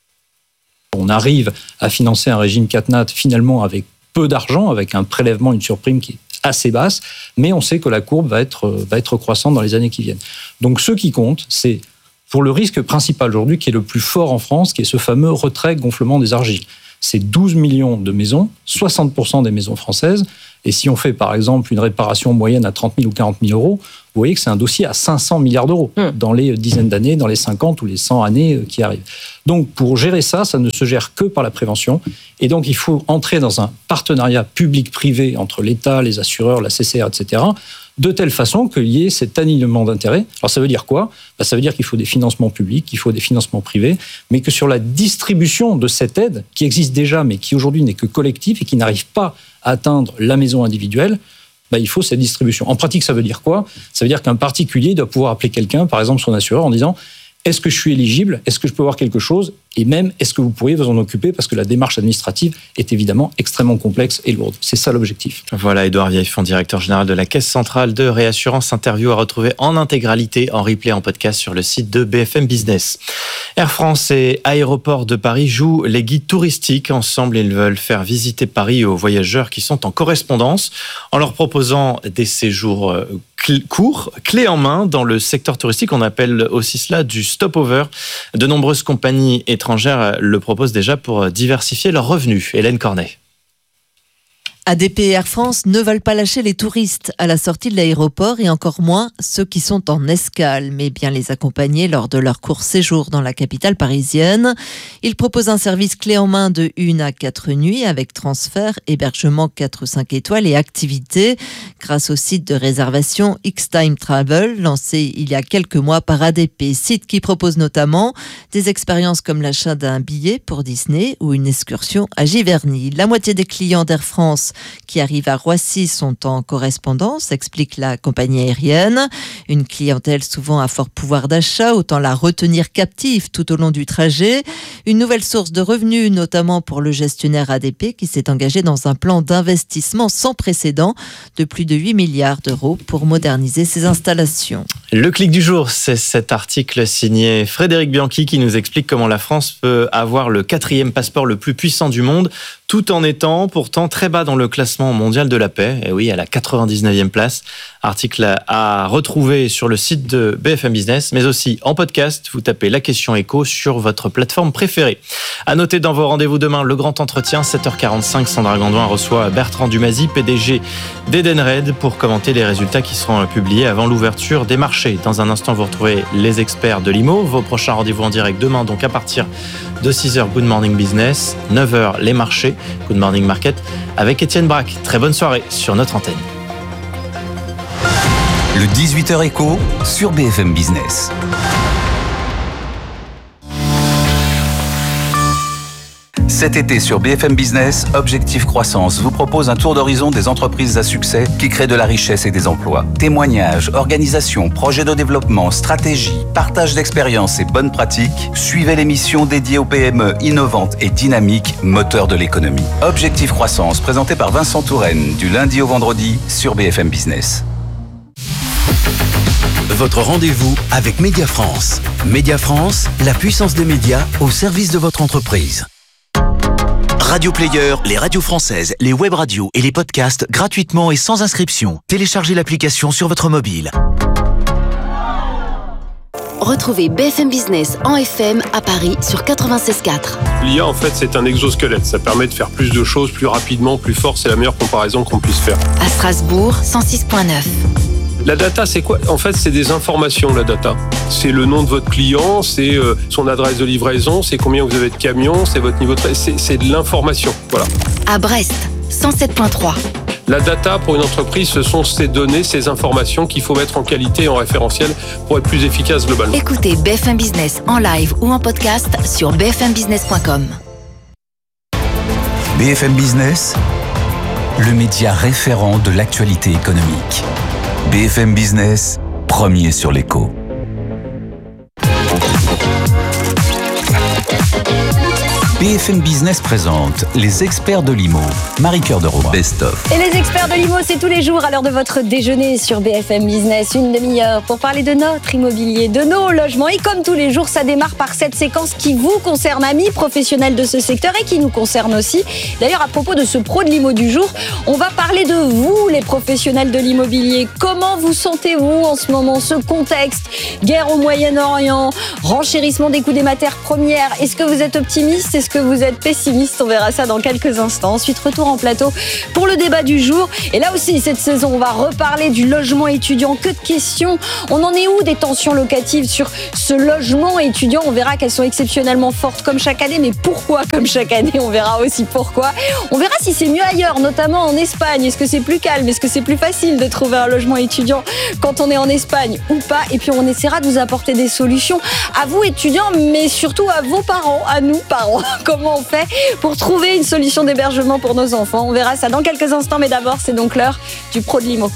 On arrive à financer un régime CatNat finalement avec peu d'argent, avec un prélèvement, une surprime qui est assez basse, mais on sait que la courbe va être croissante dans les années qui viennent. Donc ce qui compte, c'est pour le risque principal aujourd'hui, qui est le plus fort en France, qui est ce fameux retrait-gonflement des argiles. C'est 12 millions de maisons, 60% des maisons françaises. Et si on fait par exemple une réparation moyenne à 30 000 ou 40 000 euros, vous voyez que c'est un dossier à 500 milliards d'euros dans les dizaines d'années, dans les 50 ou les 100 années qui arrivent. Donc pour gérer ça, ça ne se gère que par la prévention. Et donc il faut entrer dans un partenariat public-privé entre l'État, les assureurs, la CCR, etc., de telle façon qu'il y ait cet alignement d'intérêts. Alors ça veut dire quoi ? Ça veut dire qu'il faut des financements publics, qu'il faut des financements privés, mais que sur la distribution de cette aide, qui existe déjà, mais qui aujourd'hui n'est que collective et qui n'arrive pas à atteindre la maison individuelle, il faut cette distribution. En pratique, ça veut dire quoi ? Ça veut dire qu'un particulier doit pouvoir appeler quelqu'un, par exemple son assureur, en disant « Est-ce que je suis éligible ? Est-ce que je peux avoir quelque chose ? Et même, est-ce que vous pourriez vous en occuper ? Parce que la démarche administrative est évidemment extrêmement complexe et lourde. C'est ça l'objectif. » Voilà, Édouard Vieillefond, directeur général de la Caisse centrale de réassurance. Interview à retrouver en intégralité, en replay, en podcast sur le site de BFM Business. Air France et Aéroports de Paris jouent les guides touristiques. Ensemble, ils veulent faire visiter Paris aux voyageurs qui sont en correspondance en leur proposant des séjours courts, clés en main dans le secteur touristique. On appelle aussi cela du stopover. De nombreuses compagnies étrangères le proposent déjà pour diversifier leurs revenus. Hélène Cornet. ADP et Air France ne veulent pas lâcher les touristes à la sortie de l'aéroport et encore moins ceux qui sont en escale, mais bien les accompagner lors de leur court séjour dans la capitale parisienne. Ils proposent un service clé en main de 1 à 4 nuits avec transfert, hébergement 4 ou 5 étoiles et activités grâce au site de réservation X-Time Travel lancé il y a quelques mois par ADP, site qui propose notamment des expériences comme l'achat d'un billet pour Disney ou une excursion à Giverny. La moitié des clients d'Air France qui arrivent à Roissy sont en correspondance, explique la compagnie aérienne. Une clientèle souvent à fort pouvoir d'achat, autant la retenir captive tout au long du trajet. Une nouvelle source de revenus, notamment pour le gestionnaire ADP qui s'est engagé dans un plan d'investissement sans précédent de plus de 8 milliards d'euros pour moderniser ses installations. Le clic du jour, c'est cet article signé Frédéric Bianchi qui nous explique comment la France peut avoir le 4e passeport le plus puissant du monde tout en étant pourtant très bas dans le classement mondial de la paix. Et oui, à la 99e place. Article à retrouver sur le site de BFM Business, mais aussi en podcast. Vous tapez la question écho sur votre plateforme préférée. À noter dans vos rendez-vous demain, le grand entretien, 7h45, Sandra Gandoin reçoit Bertrand Dumazy, PDG d'Edenred, pour commenter les résultats qui seront publiés avant l'ouverture des marchés. Dans un instant, vous retrouvez les experts de l'IMO. Vos prochains rendez-vous en direct demain, donc à partir de 6h, Good Morning Business, 9h, les marchés, Good Morning Market, avec Étienne Braque. Très bonne soirée sur notre antenne. Le 18h écho sur BFM Business. Cet été sur BFM Business, Objectif Croissance vous propose un tour d'horizon des entreprises à succès qui créent de la richesse et des emplois. Témoignages, organisations, projets de développement, stratégies, partage d'expériences et bonnes pratiques. Suivez l'émission dédiée aux PME innovantes et dynamiques, moteurs de l'économie. Objectif Croissance, présenté par Vincent Touraine, du lundi au vendredi sur BFM Business. Votre rendez-vous avec Média France. Média France, la puissance des médias au service de votre entreprise. Radio Player, les radios françaises, les web radios et les podcasts gratuitement et sans inscription. Téléchargez l'application sur votre mobile. Retrouvez BFM Business en FM à Paris sur 96.4. L'IA, en fait, c'est un exosquelette. Ça permet de faire plus de choses plus rapidement, plus fort. C'est la meilleure comparaison qu'on puisse faire. À Strasbourg, 106.9. La data, c'est quoi ? En fait, c'est des informations, la data. C'est le nom de votre client, c'est son adresse de livraison, c'est combien vous avez de camions, c'est votre niveau de... C'est de l'information, voilà. À Brest, 107.3. La data, pour une entreprise, ce sont ces données, ces informations qu'il faut mettre en qualité et en référentiel pour être plus efficace globalement. Écoutez BFM Business en live ou en podcast sur bfmbusiness.com. BFM Business, le média référent de l'actualité économique. BFM Business, premier sur l'écho. BFM Business présente les experts de l'IMO. Marie-Cœur de Roy. Best of. Et les experts de l'IMO, c'est tous les jours à l'heure de votre déjeuner sur BFM Business. Une demi-heure pour parler de notre immobilier, de nos logements. Et comme tous les jours, ça démarre par cette séquence qui vous concerne, amis professionnels de ce secteur et qui nous concerne aussi. D'ailleurs, à propos de ce pro de l'IMO du jour, on va parler de vous, les professionnels de l'immobilier. Comment vous sentez-vous en ce moment, ce contexte? Guerre au Moyen-Orient, renchérissement des coûts des matières premières. Est-ce que vous êtes optimiste? Est-ce que vous êtes pessimiste? On verra ça dans quelques instants. Ensuite, retour en plateau pour le débat du jour. Et là aussi, cette saison, on va reparler du logement étudiant. Que de questions. On en est où des tensions locatives sur ce logement étudiant? On verra qu'elles sont exceptionnellement fortes comme chaque année. Mais pourquoi comme chaque année? On verra aussi pourquoi. On verra si c'est mieux ailleurs, notamment en Espagne. Est-ce que c'est plus calme? Est-ce que c'est plus facile de trouver un logement étudiant quand on est en Espagne ou pas? Et puis, on essaiera de vous apporter des solutions à vous, étudiants, mais surtout à vos parents, à nous, parents. Comment on fait pour trouver une solution d'hébergement pour nos enfants? On verra ça dans quelques instants, mais d'abord, c'est donc l'heure du pro de l'IMO.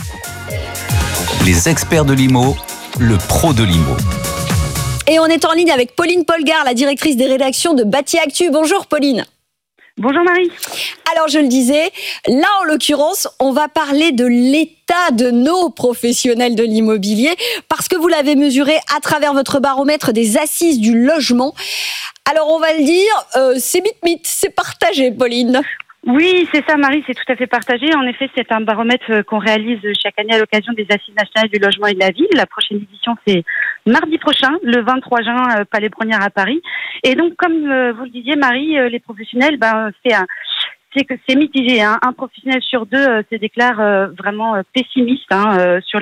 Les experts de l'IMO, le pro de l'IMO. Et on est en ligne avec Pauline Polgar, la directrice des rédactions de Bâti Actu. Bonjour Pauline. Bonjour Marie. Alors je le disais, là en l'occurrence, on va parler de l'état de nos professionnels de l'immobilier parce que vous l'avez mesuré à travers votre baromètre des assises du logement. Alors on va le dire, c'est mythe, c'est partagé Pauline. Oui, c'est ça Marie, c'est tout à fait partagé. En effet, c'est un baromètre qu'on réalise chaque année à l'occasion des Assises nationales du logement et de la ville. La prochaine édition, c'est mardi prochain, le 23 juin, Palais Brongniart à Paris. Et donc, comme vous le disiez Marie, les professionnels, c'est que c'est mitigé. Hein. Un professionnel sur deux se déclare vraiment pessimiste sur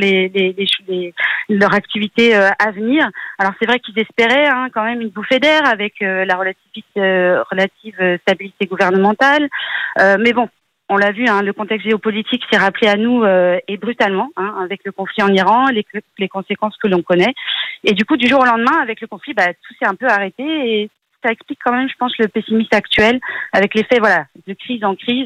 leur activité à venir. Alors c'est vrai qu'ils espéraient quand même une bouffée d'air avec la relative stabilité gouvernementale. Mais bon, on l'a vu, le contexte géopolitique s'est rappelé à nous et brutalement avec le conflit en Iran, les conséquences que l'on connaît. Et du coup, du jour au lendemain, avec le conflit, tout s'est un peu arrêté et ça explique quand même, je pense, le pessimisme actuel avec l'effet, de crise en crise,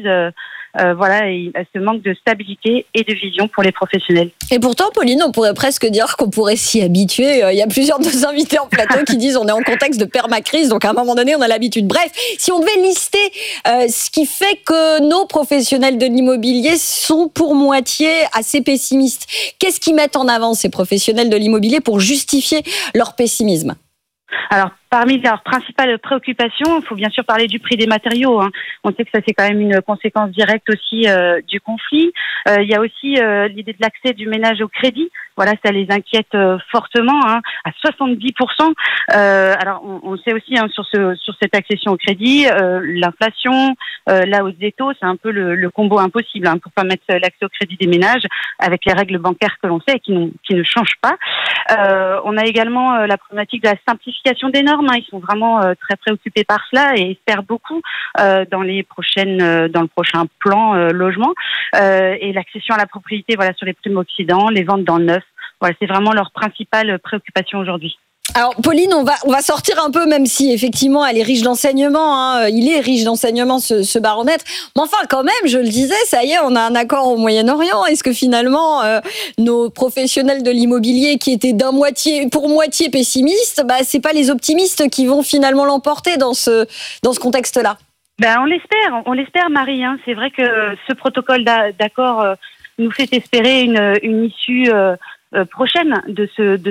et ce manque de stabilité et de vision pour les professionnels. Et pourtant, Pauline, on pourrait presque dire qu'on pourrait s'y habituer. Il y a plusieurs de nos invités en plateau qui disent on est en contexte de permacrise, donc à un moment donné, on a l'habitude. Bref, si on devait lister ce qui fait que nos professionnels de l'immobilier sont pour moitié assez pessimistes, qu'est-ce qu'ils mettent en avant, ces professionnels de l'immobilier, pour justifier leur pessimisme? Alors, parmi leurs principales préoccupations, il faut bien sûr parler du prix des matériaux. On sait que ça, c'est quand même une conséquence directe aussi du conflit. Il y a aussi l'idée de l'accès du ménage au crédit. Voilà, ça les inquiète fortement, à 70%. Alors, on sait aussi sur cette accession au crédit, l'inflation, la hausse des taux, c'est un peu le combo impossible pour pas mettre l'accès au crédit des ménages avec les règles bancaires que l'on sait et qui ne changent pas. On a également la problématique de la simplification des normes. Ils sont vraiment très préoccupés par cela et espèrent beaucoup dans le prochain plan logement et l'accession à la propriété, sur les primo-accédants, les ventes dans le neuf. Voilà, c'est vraiment leur principale préoccupation aujourd'hui. Alors Pauline, on va sortir un peu, même si effectivement elle est riche d'enseignements, il est riche d'enseignements ce baromètre, mais enfin quand même, je le disais, ça y est, on a un accord au Moyen-Orient. Est-ce que finalement nos professionnels de l'immobilier qui étaient pour moitié pessimistes, c'est pas les optimistes qui vont finalement l'emporter dans ce contexte-là? On l'espère Marie, c'est vrai que ce protocole d'accord nous fait espérer une issue prochaine de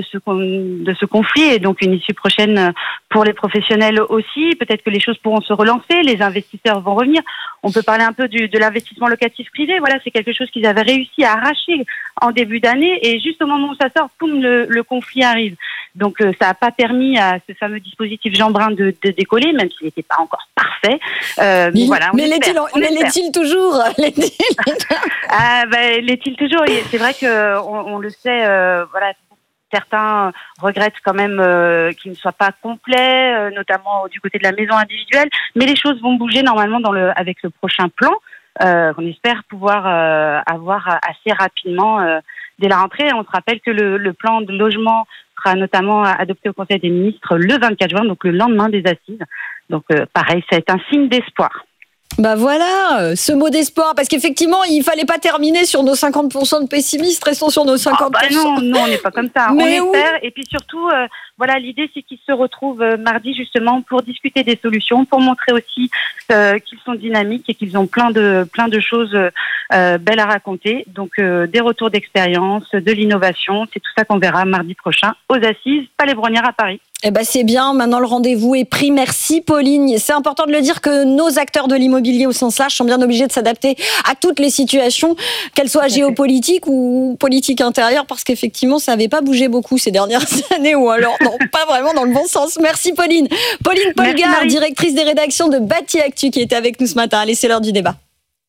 ce conflit et donc une issue prochaine pour les professionnels aussi. Peut-être que les choses pourront se relancer, les investisseurs vont revenir. On peut parler un peu de l'investissement locatif privé. Voilà, c'est quelque chose qu'ils avaient réussi à arracher en début d'année et juste au moment où ça sort, poum, le conflit arrive. Donc ça n'a pas permis à ce fameux dispositif Jean Brun de décoller, même s'il n'était pas encore parfait. Mais l'est-il toujours? L'est-il toujours? C'est vrai que on le sait. Certains regrettent quand même qu'il ne soit pas complet, notamment du côté de la maison individuelle. Mais les choses vont bouger normalement avec le prochain plan. On espère pouvoir avoir assez rapidement dès la rentrée. On se rappelle que le plan de logement sera notamment adopté au Conseil des ministres le 24 juin, donc le lendemain des assises. Donc pareil, ça va être un signe d'espoir. Bah voilà, ce mot d'espoir, parce qu'effectivement, il fallait pas terminer sur nos 50% de pessimistes, restons sur nos 50%. Non, on n'est pas comme ça. Mais on espère, et puis surtout, l'idée c'est qu'ils se retrouvent mardi justement pour discuter des solutions, pour montrer aussi qu'ils sont dynamiques et qu'ils ont plein de choses belles à raconter. Donc des retours d'expérience, de l'innovation, c'est tout ça qu'on verra mardi prochain aux Assises Palais-Brongniart à Paris. Eh ben c'est bien, maintenant le rendez-vous est pris. Merci Pauline. C'est important de le dire que nos acteurs de l'immobilier au sens large sont bien obligés de s'adapter à toutes les situations, qu'elles soient géopolitiques ou politiques intérieures, parce qu'effectivement ça n'avait pas bougé beaucoup ces dernières années, ou alors non, pas vraiment dans le bon sens. Merci Pauline. Pauline Polgar, directrice des rédactions de Bâti Actu, qui était avec nous ce matin. Allez, c'est l'heure du débat.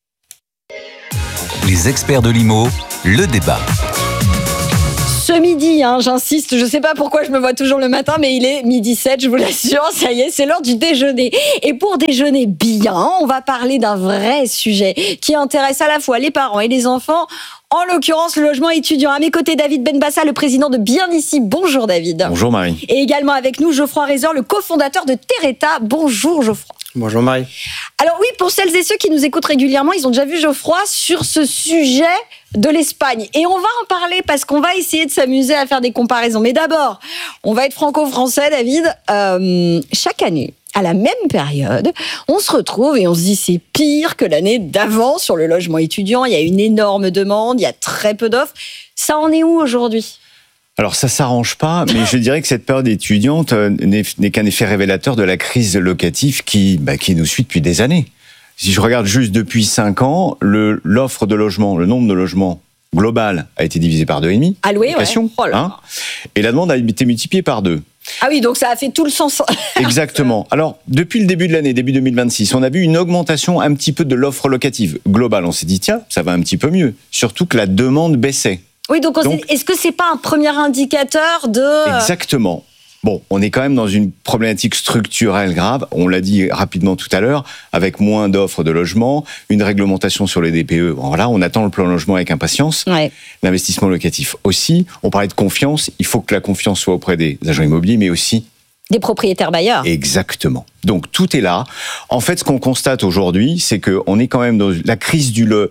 Les experts de l'IMO, le débat. Ce midi, j'insiste, je ne sais pas pourquoi je me vois toujours le matin, mais il est 12h07, je vous l'assure, ça y est, c'est l'heure du déjeuner. Et pour déjeuner bien, on va parler d'un vrai sujet qui intéresse à la fois les parents et les enfants, en l'occurrence le logement étudiant. À mes côtés, David Benbassa, le président de Bien Ici. Bonjour David. Bonjour Marie. Et également avec nous, Geoffroy Rezer, le cofondateur de Terreta. Bonjour Geoffroy. Bonjour Marie. Alors oui, pour celles et ceux qui nous écoutent régulièrement, ils ont déjà vu Geoffroy sur ce sujet de l'Espagne. Et on va en parler parce qu'on va essayer de s'amuser à faire des comparaisons. Mais d'abord, on va être franco-français, David. Chaque année, à la même période, on se retrouve et on se dit c'est pire que l'année d'avant sur le logement étudiant. Il y a une énorme demande, il y a très peu d'offres. Ça en est où aujourd'hui ? Alors ça s'arrange pas, mais je dirais que cette période étudiante n'est qu'un effet révélateur de la crise locative qui nous suit depuis des années. Si je regarde juste depuis 5 ans, l'offre de logement, le nombre de logements global a été divisé par 2,5. Alloué, ouais. Et la demande a été multipliée par 2. Ah oui, donc ça a fait tout le sens. Exactement. Alors, depuis le début de l'année, début 2026, on a vu une augmentation un petit peu de l'offre locative globale. On s'est dit, tiens, ça va un petit peu mieux. Surtout que la demande baissait. Oui, donc est-ce que c'est pas un premier indicateur de... Exactement. Bon, on est quand même dans une problématique structurelle grave, on l'a dit rapidement tout à l'heure, avec moins d'offres de logement, une réglementation sur les DPE. Bon, voilà, on attend le plan logement avec impatience. Ouais. L'investissement locatif aussi. On parlait de confiance, il faut que la confiance soit auprès des agents immobiliers, mais aussi... des propriétaires bailleurs. Exactement. Donc tout est là. En fait, ce qu'on constate aujourd'hui, c'est qu'on est quand même dans la crise de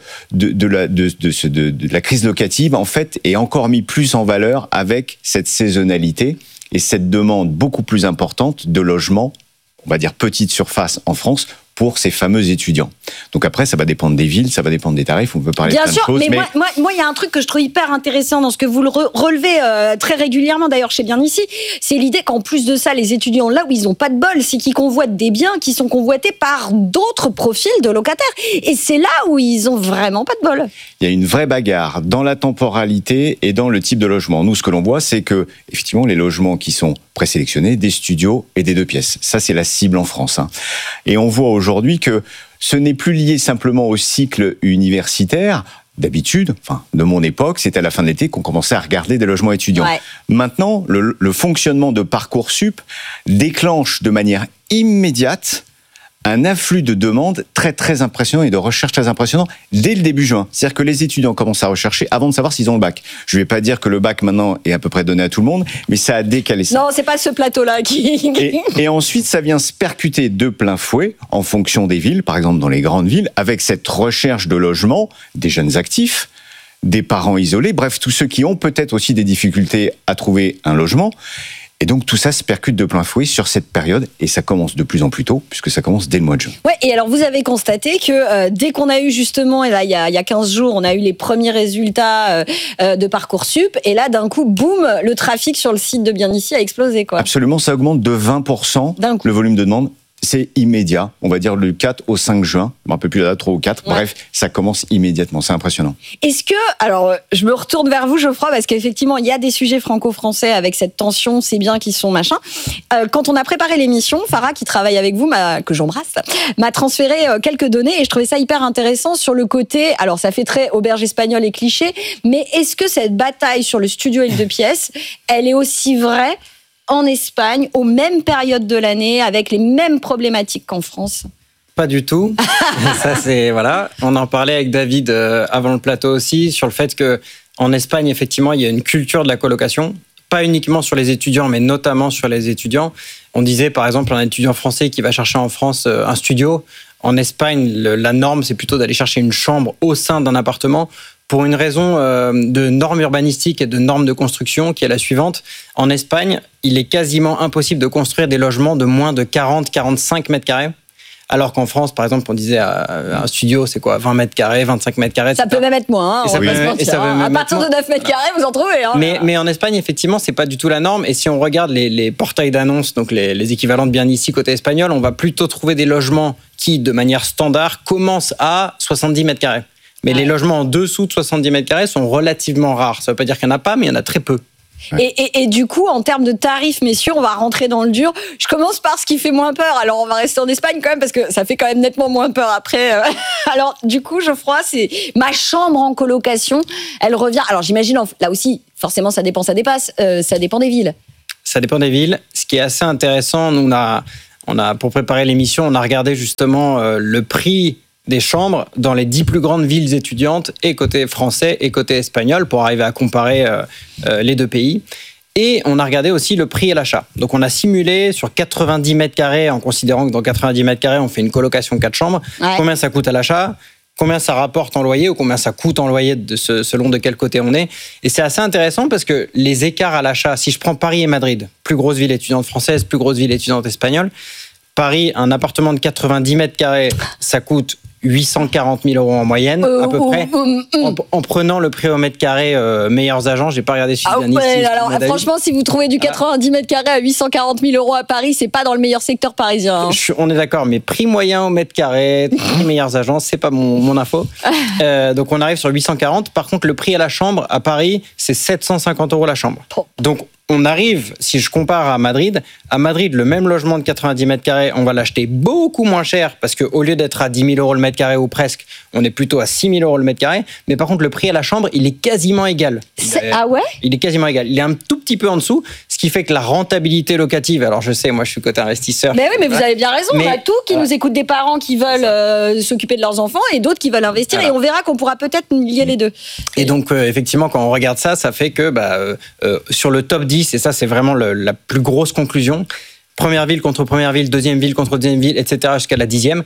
la crise locative, en fait, est encore mis plus en valeur avec cette saisonnalité et cette demande beaucoup plus importante de logements, on va dire petite surface en France, pour ces fameux étudiants. Donc après, ça va dépendre des villes, ça va dépendre des tarifs, on peut parler de plein de choses. Bien sûr, mais moi, il y a un truc que je trouve hyper intéressant dans ce que vous relevez très régulièrement, d'ailleurs, chez Bien Ici, c'est l'idée qu'en plus de ça, les étudiants, là où ils n'ont pas de bol, c'est qu'ils convoitent des biens qui sont convoités par d'autres profils de locataires. Et c'est là où ils ont vraiment pas de bol. Il y a une vraie bagarre dans la temporalité et dans le type de logement. Nous, ce que l'on voit, c'est que, effectivement, les logements qui sont présélectionnés, des studios et des 2 pièces. Ça, c'est la cible en France. Et on voit aujourd'hui que ce n'est plus lié simplement au cycle universitaire. D'habitude, de mon époque, c'était à la fin de l'été qu'on commençait à regarder des logements étudiants. Ouais. Maintenant, le fonctionnement de Parcoursup déclenche de manière immédiate un afflux de demandes très très impressionnant et de recherches très impressionnant dès le début juin. C'est-à-dire que les étudiants commencent à rechercher avant de savoir s'ils ont le bac. Je ne vais pas dire que le bac maintenant est à peu près donné à tout le monde, mais ça a décalé ça. Non, c'est pas ce plateau-là qui... Et ensuite, ça vient se percuter de plein fouet en fonction des villes, par exemple dans les grandes villes, avec cette recherche de logement des jeunes actifs, des parents isolés, bref, tous ceux qui ont peut-être aussi des difficultés à trouver un logement. Et donc tout ça se percute de plein fouet sur cette période et ça commence de plus en plus tôt puisque ça commence dès le mois de juin. Ouais, et alors vous avez constaté que dès qu'on a eu justement, et là il y a 15 jours, on a eu les premiers résultats de Parcoursup et là d'un coup, boum, le trafic sur le site de Bien Ici a explosé, quoi. Absolument, ça augmente de 20% le volume de demande. C'est immédiat, on va dire le 4 au 5 juin, je ne me rappelle plus la date, 3 ou 4, bref, ça commence immédiatement, c'est impressionnant. Est-ce que, alors je me retourne vers vous Geoffroy, parce qu'effectivement il y a des sujets franco-français avec cette tension, c'est bien qu'ils sont machin. Quand on a préparé l'émission, Farah qui travaille avec vous, que j'embrasse, m'a transféré quelques données et je trouvais ça hyper intéressant sur le côté, alors ça fait très auberge espagnole et cliché, mais est-ce que cette bataille sur le studio et le 2 pièces, elle est aussi vraie en Espagne, aux mêmes périodes de l'année, avec les mêmes problématiques qu'en France? Pas du tout. Ça, c'est, voilà. On en parlait avec David avant le plateau aussi, sur le fait qu'en Espagne, effectivement, il y a une culture de la colocation. Pas uniquement sur les étudiants, mais notamment sur les étudiants. On disait, par exemple, un étudiant français qui va chercher en France un studio, En Espagne, la norme, c'est plutôt d'aller chercher une chambre au sein d'un appartement pour une raison de normes urbanistiques et de normes de construction qui est la suivante. En Espagne, il est quasiment impossible de construire des logements de moins de 40-45 mètres carrés. Alors qu'en France, par exemple, on disait un studio, c'est quoi, 20 mètres carrés, 25 mètres carrés, Ça peut même être moins, Et ça peut même- et ça peut même à être partir de moins. 9 mètres carrés, vous en trouvez. Hein. Mais en Espagne, effectivement, c'est pas du tout la norme. Et si on regarde les portails d'annonces, donc les équivalents de bien ici côté espagnol, on va plutôt trouver des logements qui, de manière standard, commencent à 70 mètres carrés. Mais les logements en dessous de 70 mètres carrés sont relativement rares. Ça veut pas dire qu'il n'y en a pas, mais il y en a très peu. Et du coup, en termes de tarifs, messieurs, on va rentrer dans le dur. Je commence par ce qui fait moins peur. Alors, on va rester en Espagne quand même, parce que ça fait quand même nettement moins peur après. Alors, du coup, Geoffroy, c'est ma chambre en colocation. Elle revient. Alors, j'imagine, là aussi, forcément, ça dépend des villes. Ça dépend des villes. Ce qui est assez intéressant, nous, on a pour préparer l'émission, on a regardé justement le prix des chambres dans les 10 plus grandes villes étudiantes, et côté français et côté espagnol, pour arriver à comparer les deux pays. Et on a regardé aussi le prix à l'achat. Donc on a simulé sur 90 mètres carrés, en considérant que dans 90 mètres carrés, on fait une colocation 4 chambres, combien ça coûte à l'achat, combien ça rapporte en loyer, ou combien ça coûte en loyer selon de quel côté on est. Et c'est assez intéressant parce que les écarts à l'achat, si je prends Paris et Madrid, plus grosse ville étudiante française, plus grosse ville étudiante espagnole, Paris, un appartement de 90 mètres carrés, ça coûte 840 000 euros en moyenne, à peu près. En prenant le prix au mètre carré meilleurs agents, j'ai pas regardé si Alors, franchement, si vous trouvez du 90 mètres carrés à 840 000 euros à Paris, c'est pas dans le meilleur secteur parisien. Hein. On est d'accord, mais prix moyen au mètre carré, prix meilleurs agents, c'est pas mon info. Donc on arrive sur 840. Par contre, le prix à la chambre à Paris, c'est 750 euros la chambre. Donc on arrive, si je compare à Madrid, le même logement de 90 mètres carrés, on va l'acheter beaucoup moins cher parce qu'au lieu d'être à 10 000 euros le mètre carré ou presque, on est plutôt à 6 000 euros le mètre carré. Mais par contre, le prix à la chambre, il est quasiment égal. Ah ouais ? Il est quasiment égal. Il est un tout petit peu en dessous, ce qui fait que la rentabilité locative, alors je sais, moi je suis côté investisseur. Mais oui, mais vous avez bien raison. Mais, on a tout qui nous écoute, des parents qui veulent s'occuper de leurs enfants et d'autres qui veulent investir. Et on verra qu'on pourra peut-être lier les deux. Et donc, effectivement, quand on regarde ça, ça fait que sur le top 10, et ça c'est vraiment la plus grosse conclusion, première ville contre première ville, deuxième ville contre deuxième ville, etc. jusqu'à la 10e,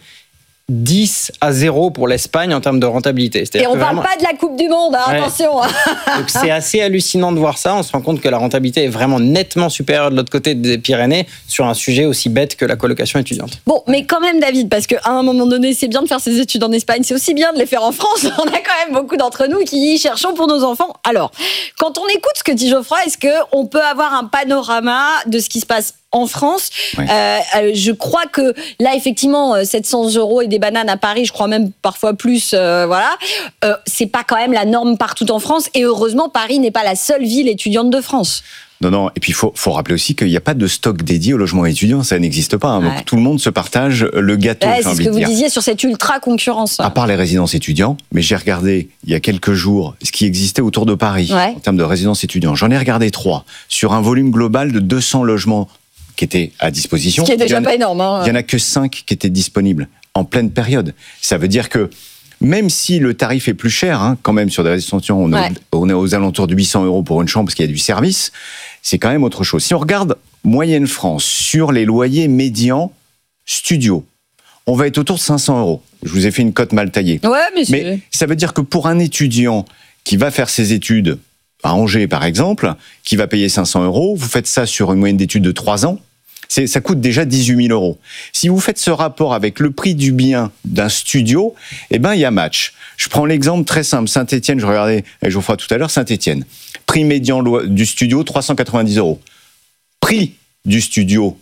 10-0 pour l'Espagne en termes de rentabilité. Et on ne parle pas de la Coupe du Monde, hein, attention. Donc c'est assez hallucinant de voir ça. On se rend compte que la rentabilité est vraiment nettement supérieure de l'autre côté des Pyrénées sur un sujet aussi bête que la colocation étudiante. Bon, mais quand même, David, parce qu'à un moment donné, c'est bien de faire ses études en Espagne, c'est aussi bien de les faire en France. On a quand même beaucoup d'entre nous qui y cherchons pour nos enfants. Alors, quand on écoute ce que dit Geoffroy, est-ce qu'on peut avoir un panorama de ce qui se passe en France? Je crois que là, effectivement, 700 euros et des bananes à Paris, je crois même parfois plus, c'est pas quand même la norme partout en France. Et heureusement, Paris n'est pas la seule ville étudiante de France. Non, et puis il faut rappeler aussi qu'il n'y a pas de stock dédié au logement étudiant, ça n'existe pas. Hein. Donc tout le monde se partage le gâteau. C'est ce que vous disiez sur cette ultra-concurrence. À part les résidences étudiants, mais j'ai regardé il y a quelques jours ce qui existait autour de Paris en termes de résidences étudiants. J'en ai regardé 3 sur un volume global de 200 logements qui étaient à disposition. Ce qui est déjà pas énorme. Hein. Il n'y en a que 5 qui étaient disponibles en pleine période. Ça veut dire que même si le tarif est plus cher, quand même sur des résidences étudiantes, on est aux alentours de 800 euros pour une chambre parce qu'il y a du service, c'est quand même autre chose. Si on regarde moyenne France sur les loyers médians studio, on va être autour de 500 euros. Je vous ai fait une cote mal taillée. Mais ça veut dire que pour un étudiant qui va faire ses études à Angers, par exemple, qui va payer 500 euros, vous faites ça sur une moyenne d'études de 3 ans, ça coûte déjà 18 000 euros. Si vous faites ce rapport avec le prix du bien d'un studio, il y a match. Je prends l'exemple très simple. Saint-Étienne, je regardais avec Geoffroy tout à l'heure, Saint-Étienne. Prix médian du studio, 390 euros. Prix du studio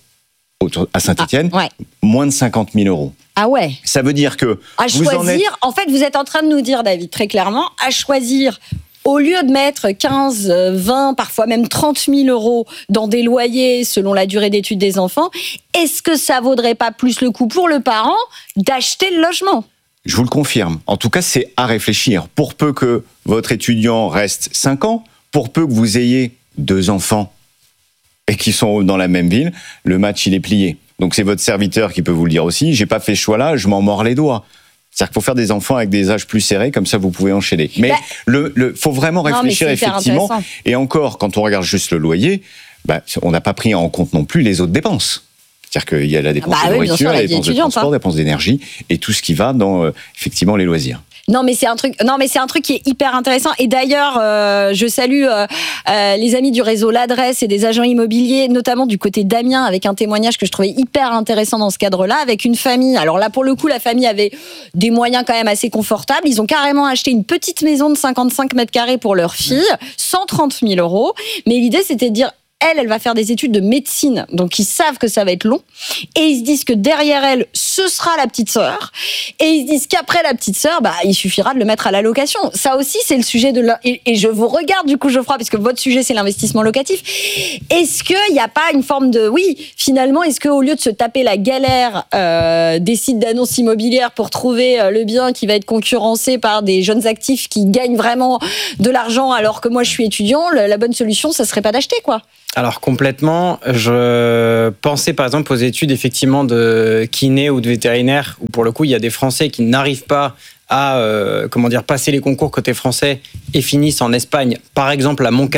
à Saint-Étienne, moins de 50 000 euros. Ah ouais. Ça veut dire que en fait, vous êtes en train de nous dire, David, très clairement, à choisir. Au lieu de mettre 15, 20, parfois même 30 000 euros dans des loyers selon la durée d'études des enfants, est-ce que ça vaudrait pas plus le coup pour le parent d'acheter le logement ? Je vous le confirme. En tout cas, c'est à réfléchir. Pour peu que votre étudiant reste 5 ans, pour peu que vous ayez 2 enfants et qui sont dans la même ville, le match, il est plié. Donc c'est votre serviteur qui peut vous le dire aussi. J'ai pas fait ce choix-là, je m'en mords les doigts. C'est-à-dire qu'il faut faire des enfants avec des âges plus serrés, comme ça vous pouvez enchaîner. Mais faut vraiment réfléchir effectivement. Et encore, quand on regarde juste le loyer, on n'a pas pris en compte non plus les autres dépenses. C'est-à-dire qu'il y a la dépense de bien nourriture, sûr, la dépense de transport, la dépense d'énergie et tout ce qui va dans effectivement les loisirs. Non mais c'est un truc qui est hyper intéressant et d'ailleurs je salue les amis du réseau L'Adresse et des agents immobiliers, notamment du côté d'Amiens, avec un témoignage que je trouvais hyper intéressant dans ce cadre-là, avec une famille. Alors là pour le coup la famille avait des moyens quand même assez confortables. Ils ont carrément acheté une petite maison de 55 mètres carrés pour leur fille, 130 000 €. Mais l'idée c'était de dire elle va faire des études de médecine, donc ils savent que ça va être long, et ils se disent que derrière elle, ce sera la petite sœur, et ils se disent qu'après la petite sœur, il suffira de le mettre à la location. Ça aussi, c'est le sujet et je vous regarde du coup, Geoffroy, puisque votre sujet, c'est l'investissement locatif. Est-ce qu'il n'y a pas une forme de... Oui, finalement, est-ce qu'au lieu de se taper la galère des sites d'annonces immobilières pour trouver le bien qui va être concurrencé par des jeunes actifs qui gagnent vraiment de l'argent alors que moi, je suis étudiant, la bonne solution, ça serait pas d'acheter, quoi? Alors complètement, je pensais par exemple aux études effectivement de kiné ou de vétérinaire, où pour le coup il y a des Français qui n'arrivent pas à passer les concours côté français et finissent en Espagne, par exemple à Montcalm.